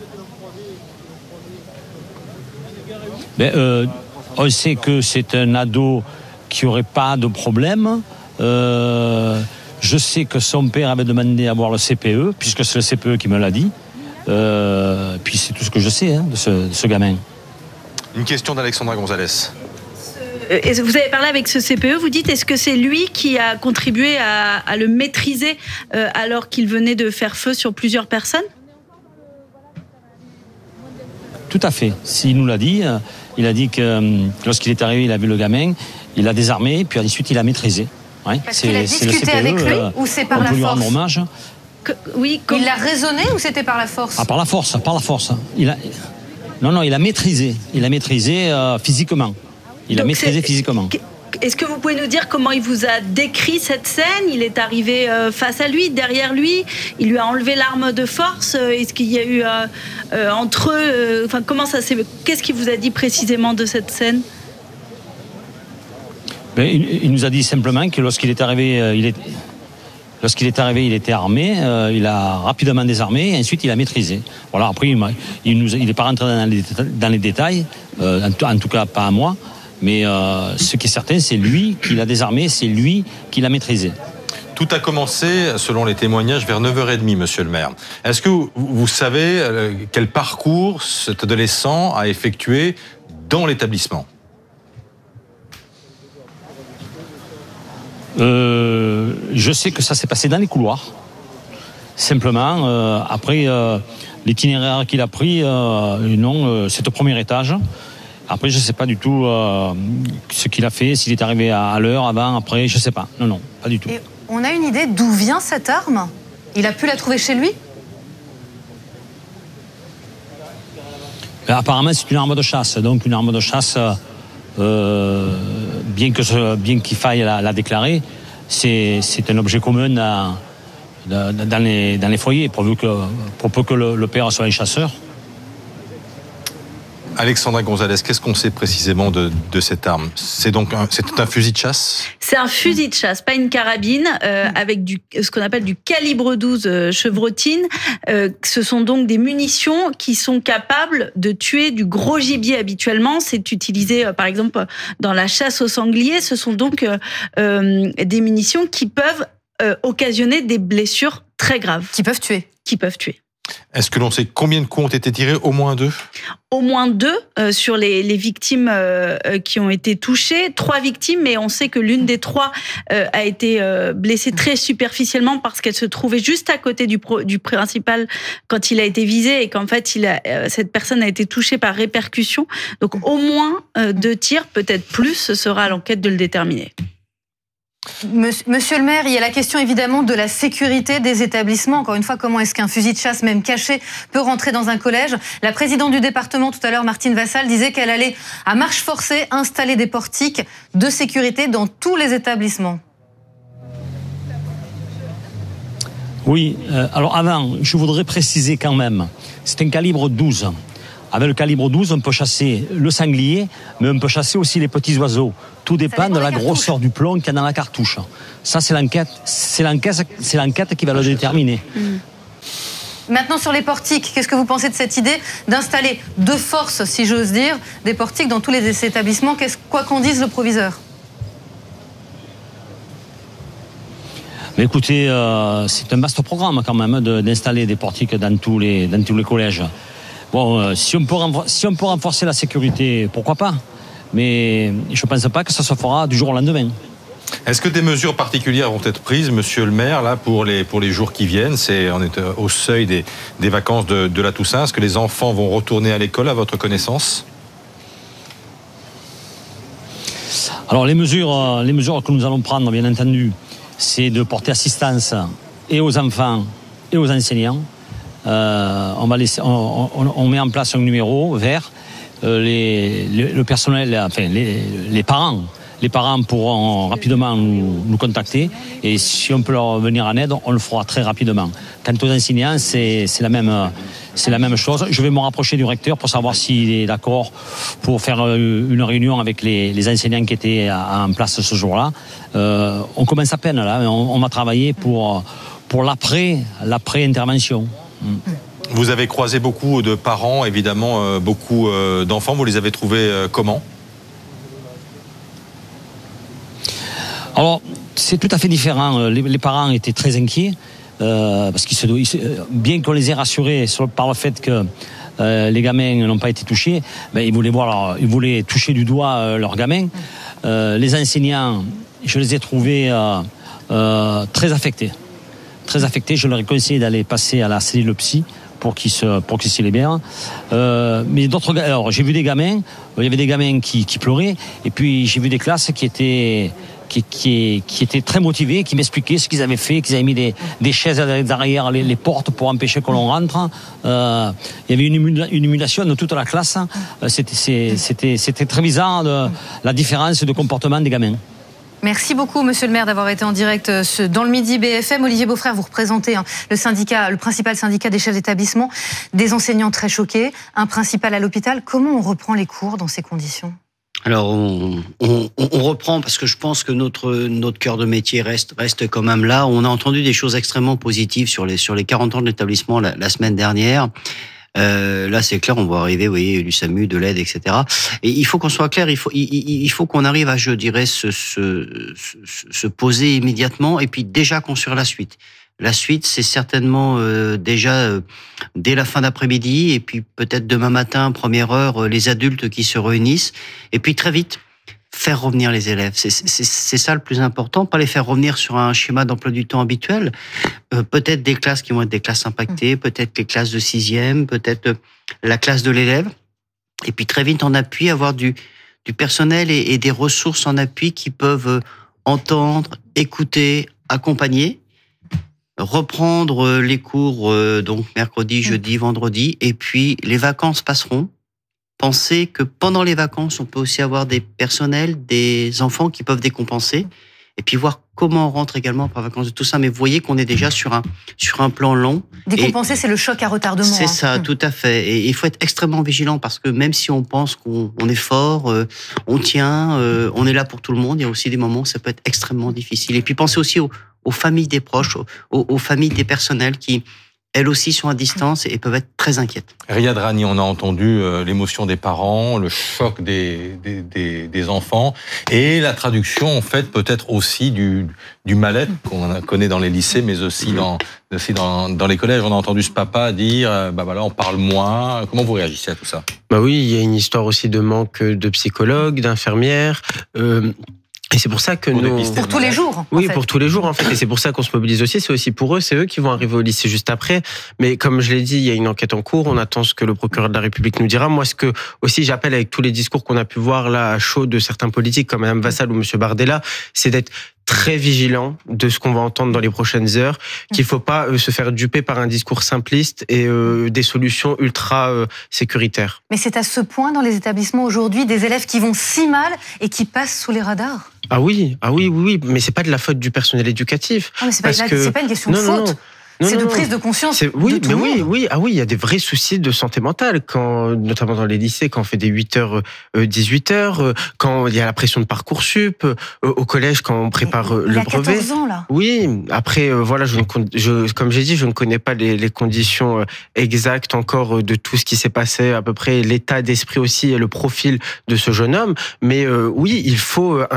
[SPEAKER 29] ben, euh, On sait que c'est un ado qui n'aurait pas de problème. Euh, je sais que son père avait demandé à voir le C P E, puisque c'est le C P E qui me l'a dit. Euh, puis c'est tout ce que je sais hein, de, ce, de ce gamin.
[SPEAKER 4] Une question d'Alexandra Gonzalez.
[SPEAKER 1] Vous avez parlé avec ce C P E, vous dites, est-ce que c'est lui qui a contribué à, à le maîtriser euh, alors qu'il venait de faire feu sur plusieurs personnes ?
[SPEAKER 29] Tout à fait. S'il nous l'a dit, euh, il a dit que euh, lorsqu'il est arrivé, il a vu le gamin, il l'a désarmé, puis ensuite il l'a maîtrisé. Ouais,
[SPEAKER 3] Parce c'est, qu'il a discuté avec lui euh, ou c'est par la force ?
[SPEAKER 29] On peut lui rendre hommage.
[SPEAKER 3] Que, oui, comme... Il l'a raisonné ou c'était par la force ?
[SPEAKER 29] Ah, par la force, par la force. Il a... Non, non, il a maîtrisé. Il a maîtrisé euh, physiquement. Il Donc a maîtrisé physiquement.
[SPEAKER 1] Est-ce que vous pouvez nous dire comment il vous a décrit cette scène ? Il est arrivé face à lui, derrière lui, il lui a enlevé l'arme de force. Est-ce qu'il y a eu euh, euh, entre eux euh, Enfin, comment ça s'est Qu'est-ce qu'il vous a dit précisément de cette scène ?
[SPEAKER 29] ben, il, il nous a dit simplement que lorsqu'il est arrivé, euh, il est, lorsqu'il est arrivé, il était armé. Euh, il a rapidement désarmé et ensuite il a maîtrisé. Voilà. Après, il, il nous, il n'est pas rentré dans les, dans les détails. Euh, en, en tout cas, pas à moi. Mais euh, ce qui est certain, c'est lui qui l'a désarmé, c'est lui qui l'a maîtrisé.
[SPEAKER 4] Tout a commencé, selon les témoignages, vers neuf heures trente, monsieur le maire. Est-ce que vous, vous savez euh, quel parcours cet adolescent a effectué dans l'établissement ?
[SPEAKER 29] euh, Je sais que ça s'est passé dans les couloirs. Simplement, euh, après, euh, l'itinéraire qu'il a pris, euh, non, euh, c'est au premier étage. Après, je ne sais pas du tout euh, ce qu'il a fait, s'il est arrivé à, à l'heure, avant, après, je ne sais pas. Non, non, pas du tout.
[SPEAKER 3] Et on a une idée d'où vient cette arme? Il a pu la trouver chez lui?
[SPEAKER 29] Mais apparemment, c'est une arme de chasse. Donc, une arme de chasse, euh, bien, que ce, bien qu'il faille la, la déclarer, c'est, c'est un objet commun dans, dans, les, dans les foyers, pourvu que, pour peu que le, le père soit un chasseur.
[SPEAKER 4] Alexandra Gonzalez, qu'est-ce qu'on sait précisément de, de cette arme? C'est donc un, c'est un fusil de chasse?
[SPEAKER 1] C'est un fusil de chasse, pas une carabine, euh, avec du, ce qu'on appelle du calibre douze euh, chevrotine. Euh, ce sont donc des munitions qui sont capables de tuer du gros gibier habituellement. C'est utilisé, euh, par exemple, dans la chasse au sanglier. Ce sont donc euh, euh, des munitions qui peuvent euh, occasionner des blessures très graves.
[SPEAKER 3] Qui peuvent tuer.
[SPEAKER 1] Qui peuvent tuer.
[SPEAKER 4] Est-ce que l'on sait combien de coups ont été tirés? Au moins deux?
[SPEAKER 1] Au moins deux euh, sur les, les victimes euh, qui ont été touchées. Trois victimes, mais on sait que l'une des trois euh, a été euh, blessée très superficiellement parce qu'elle se trouvait juste à côté du, pro, du principal quand il a été visé et qu'en fait, il a, euh, cette personne a été touchée par répercussion. Donc au moins euh, deux tirs, peut-être plus, ce sera à l'enquête de le déterminer.
[SPEAKER 3] Monsieur le maire, il y a la question évidemment de la sécurité des établissements. Encore une fois, comment est-ce qu'un fusil de chasse, même caché, peut rentrer dans un collège? La présidente du département, tout à l'heure, Martine Vassal, disait qu'elle allait, à marche forcée, installer des portiques de sécurité dans tous les établissements.
[SPEAKER 29] Oui, euh, alors avant, je voudrais préciser quand même, c'est un calibre douze. Avec le calibre douze, on peut chasser le sanglier, mais on peut chasser aussi les petits oiseaux. Tout dépend de la grosseur du plomb qu'il y a dans la cartouche. Ça, c'est l'enquête, c'est l'enquête, c'est l'enquête qui va le déterminer.
[SPEAKER 3] Mmh. Maintenant, sur les portiques, qu'est-ce que vous pensez de cette idée d'installer de force, si j'ose dire, des portiques dans tous les établissements, qu'est-ce, quoi qu'en dise le proviseur?
[SPEAKER 29] Mais écoutez, euh, c'est un vaste programme quand même de, d'installer des portiques dans tous les, dans tous les collèges. Bon, euh, si, on peut renfor- si on peut renforcer la sécurité, pourquoi pas? Mais je ne pense pas que ça se fera du jour au lendemain.
[SPEAKER 4] Est-ce que des mesures particulières vont être prises, monsieur le maire, là, pour les, pour les jours qui viennent? C'est, on est au seuil des, des vacances de, de la Toussaint. Est-ce que les enfants vont retourner à l'école, à votre connaissance?
[SPEAKER 29] Alors, les mesures, les mesures que nous allons prendre, bien entendu, c'est de porter assistance et aux enfants et aux enseignants. Euh, on, va laisser, on, on, on met en place un numéro vert. Euh, les, le, le personnel, enfin les, les parents, les parents pourront rapidement nous, nous contacter et si on peut leur venir en aide, on le fera très rapidement. Quant aux enseignants, c'est, c'est la même, c'est la même chose. Je vais me rapprocher du recteur pour savoir s'il est d'accord pour faire une réunion avec les, les enseignants qui étaient en place ce jour-là. Euh, on commence à peine là, on, on va travailler pour pour l'après, l'après intervention.
[SPEAKER 4] Vous avez croisé beaucoup de parents, évidemment, euh, beaucoup euh, d'enfants. Vous les avez trouvés euh, comment?
[SPEAKER 29] Alors, c'est tout à fait différent. Les, les parents étaient très inquiets, euh, parce qu'ils se, ils se, bien qu'on les ait rassurés sur, par le fait que euh, les gamins n'ont pas été touchés, ben, ils voulaient voir leur, ils voulaient toucher du doigt euh, leurs gamins. Euh, les enseignants, je les ai trouvés euh, euh, très affectés. Très affectés. Je leur ai conseillé d'aller passer à la cellule psy pour qu'ils se, pour qu'ils s'y libèrent. Euh, mais d'autres, alors j'ai vu des gamins, il y avait des gamins qui, qui pleuraient, et puis j'ai vu des classes qui étaient, qui, qui, qui étaient très motivés, qui m'expliquaient ce qu'ils avaient fait, qu'ils avaient mis des, des chaises derrière les, les portes pour empêcher que l'on rentre. Euh, il y avait une, émula, une émulation de toute la classe. C'était, c'était, c'était très bizarre de, la différence de comportement des gamins.
[SPEAKER 3] Merci beaucoup, monsieur le maire, d'avoir été en direct dans le Midi B F M. Olivier Beaufrère, vous représentez hein, le syndicat, le principal syndicat des chefs d'établissement, des enseignants très choqués, un principal à l'hôpital. Comment on reprend les cours dans ces conditions ?
[SPEAKER 6] Alors, on, on, on reprend parce que je pense que notre, notre cœur de métier reste, reste quand même là. On a entendu des choses extrêmement positives sur les, sur les quarante ans de l'établissement la, la semaine dernière. Euh, là, c'est clair, on va arriver, vous voyez, du SAMU, de l'aide, et cetera. Et il faut qu'on soit clair, il faut, il, il faut qu'on arrive à, je dirais, se, se, se, se poser immédiatement et puis déjà construire la suite. La suite, c'est certainement euh, déjà euh, dès la fin d'après-midi et puis peut-être demain matin, première heure, euh, les adultes qui se réunissent et puis très vite faire revenir les élèves. C'est, c'est, c'est ça le plus important, pas les faire revenir sur un schéma d'emploi du temps habituel. Euh, peut-être des classes qui vont être des classes impactées, peut-être les classes de sixième, peut-être la classe de l'élève. Et puis très vite en appui, avoir du, du personnel et, et des ressources en appui qui peuvent entendre, écouter, accompagner, reprendre les cours donc mercredi, jeudi, vendredi, et puis les vacances passeront. Pensez que pendant les vacances, on peut aussi avoir des personnels, des enfants qui peuvent décompenser, et puis voir comment on rentre également par vacances de tout ça. Mais vous voyez qu'on est déjà sur un, sur un plan long.
[SPEAKER 3] Décompenser, c'est le choc à retardement.
[SPEAKER 6] C'est
[SPEAKER 3] hein.
[SPEAKER 6] ça,
[SPEAKER 3] mmh.
[SPEAKER 6] tout à fait. Et il faut être extrêmement vigilant parce que même si on pense qu'on on est fort, euh, on tient, euh, on est là pour tout le monde, il y a aussi des moments où ça peut être extrêmement difficile. Et puis pensez aussi aux, aux familles des proches, aux, aux familles des personnels qui, elles aussi, sont à distance et peuvent être très inquiètes.
[SPEAKER 4] Riyad Rani, on a entendu euh, l'émotion des parents, le choc des, des, des, des enfants et la traduction, en fait, peut-être aussi du, du mal-être qu'on connaît dans les lycées, mais aussi dans, aussi dans, dans les collèges. On a entendu ce papa dire, euh, bah voilà, on parle moins. Comment vous réagissez à tout ça?
[SPEAKER 2] Bah oui, il y a une histoire aussi de manque de psychologues, d'infirmières. Euh, Et c'est pour ça que
[SPEAKER 3] pour
[SPEAKER 2] nous...
[SPEAKER 3] Pour tous les jours.
[SPEAKER 2] Oui,
[SPEAKER 3] en fait.
[SPEAKER 2] pour tous les jours, en fait. Et c'est pour ça qu'on se mobilise aussi. C'est aussi pour eux. C'est eux qui vont arriver au lycée juste après. Mais comme je l'ai dit, il y a une enquête en cours. On attend ce que le procureur de la République nous dira. Moi, ce que aussi j'appelle avec tous les discours qu'on a pu voir là à chaud de certains politiques comme Mme Vassal ou M. Bardella, c'est d'être très vigilant de ce qu'on va entendre dans les prochaines heures, qu'il faut pas euh, se faire duper par un discours simpliste et euh, des solutions ultra euh, sécuritaires.
[SPEAKER 3] Mais c'est à ce point dans les établissements aujourd'hui des élèves qui vont si mal et qui passent sous les radars.
[SPEAKER 2] Ah oui, ah oui, oui, oui, mais c'est pas de la faute du personnel éducatif.
[SPEAKER 3] Ah mais c'est pas,
[SPEAKER 2] parce
[SPEAKER 3] que...
[SPEAKER 2] que...
[SPEAKER 3] c'est pas une question
[SPEAKER 2] non,
[SPEAKER 3] de
[SPEAKER 2] non,
[SPEAKER 3] faute.
[SPEAKER 2] Non. Non,
[SPEAKER 3] c'est
[SPEAKER 2] non,
[SPEAKER 3] de
[SPEAKER 2] non.
[SPEAKER 3] prise de conscience.
[SPEAKER 2] C'est, oui,
[SPEAKER 3] de tout
[SPEAKER 2] mais
[SPEAKER 3] le
[SPEAKER 2] oui,
[SPEAKER 3] monde.
[SPEAKER 2] oui, ah oui, il y a des vrais soucis de santé mentale, quand, notamment dans les lycées, quand on fait des huit heures, dix-huit heures, quand il y a la pression de Parcoursup, au collège, quand on prépare
[SPEAKER 3] il
[SPEAKER 2] le
[SPEAKER 3] a
[SPEAKER 2] brevet.
[SPEAKER 3] quatorze ans, là.
[SPEAKER 2] Oui, après, voilà, je, je, comme j'ai dit, je ne connais pas les, les conditions exactes encore de tout ce qui s'est passé, à peu près l'état d'esprit aussi et le profil de ce jeune homme, mais euh, oui, il faut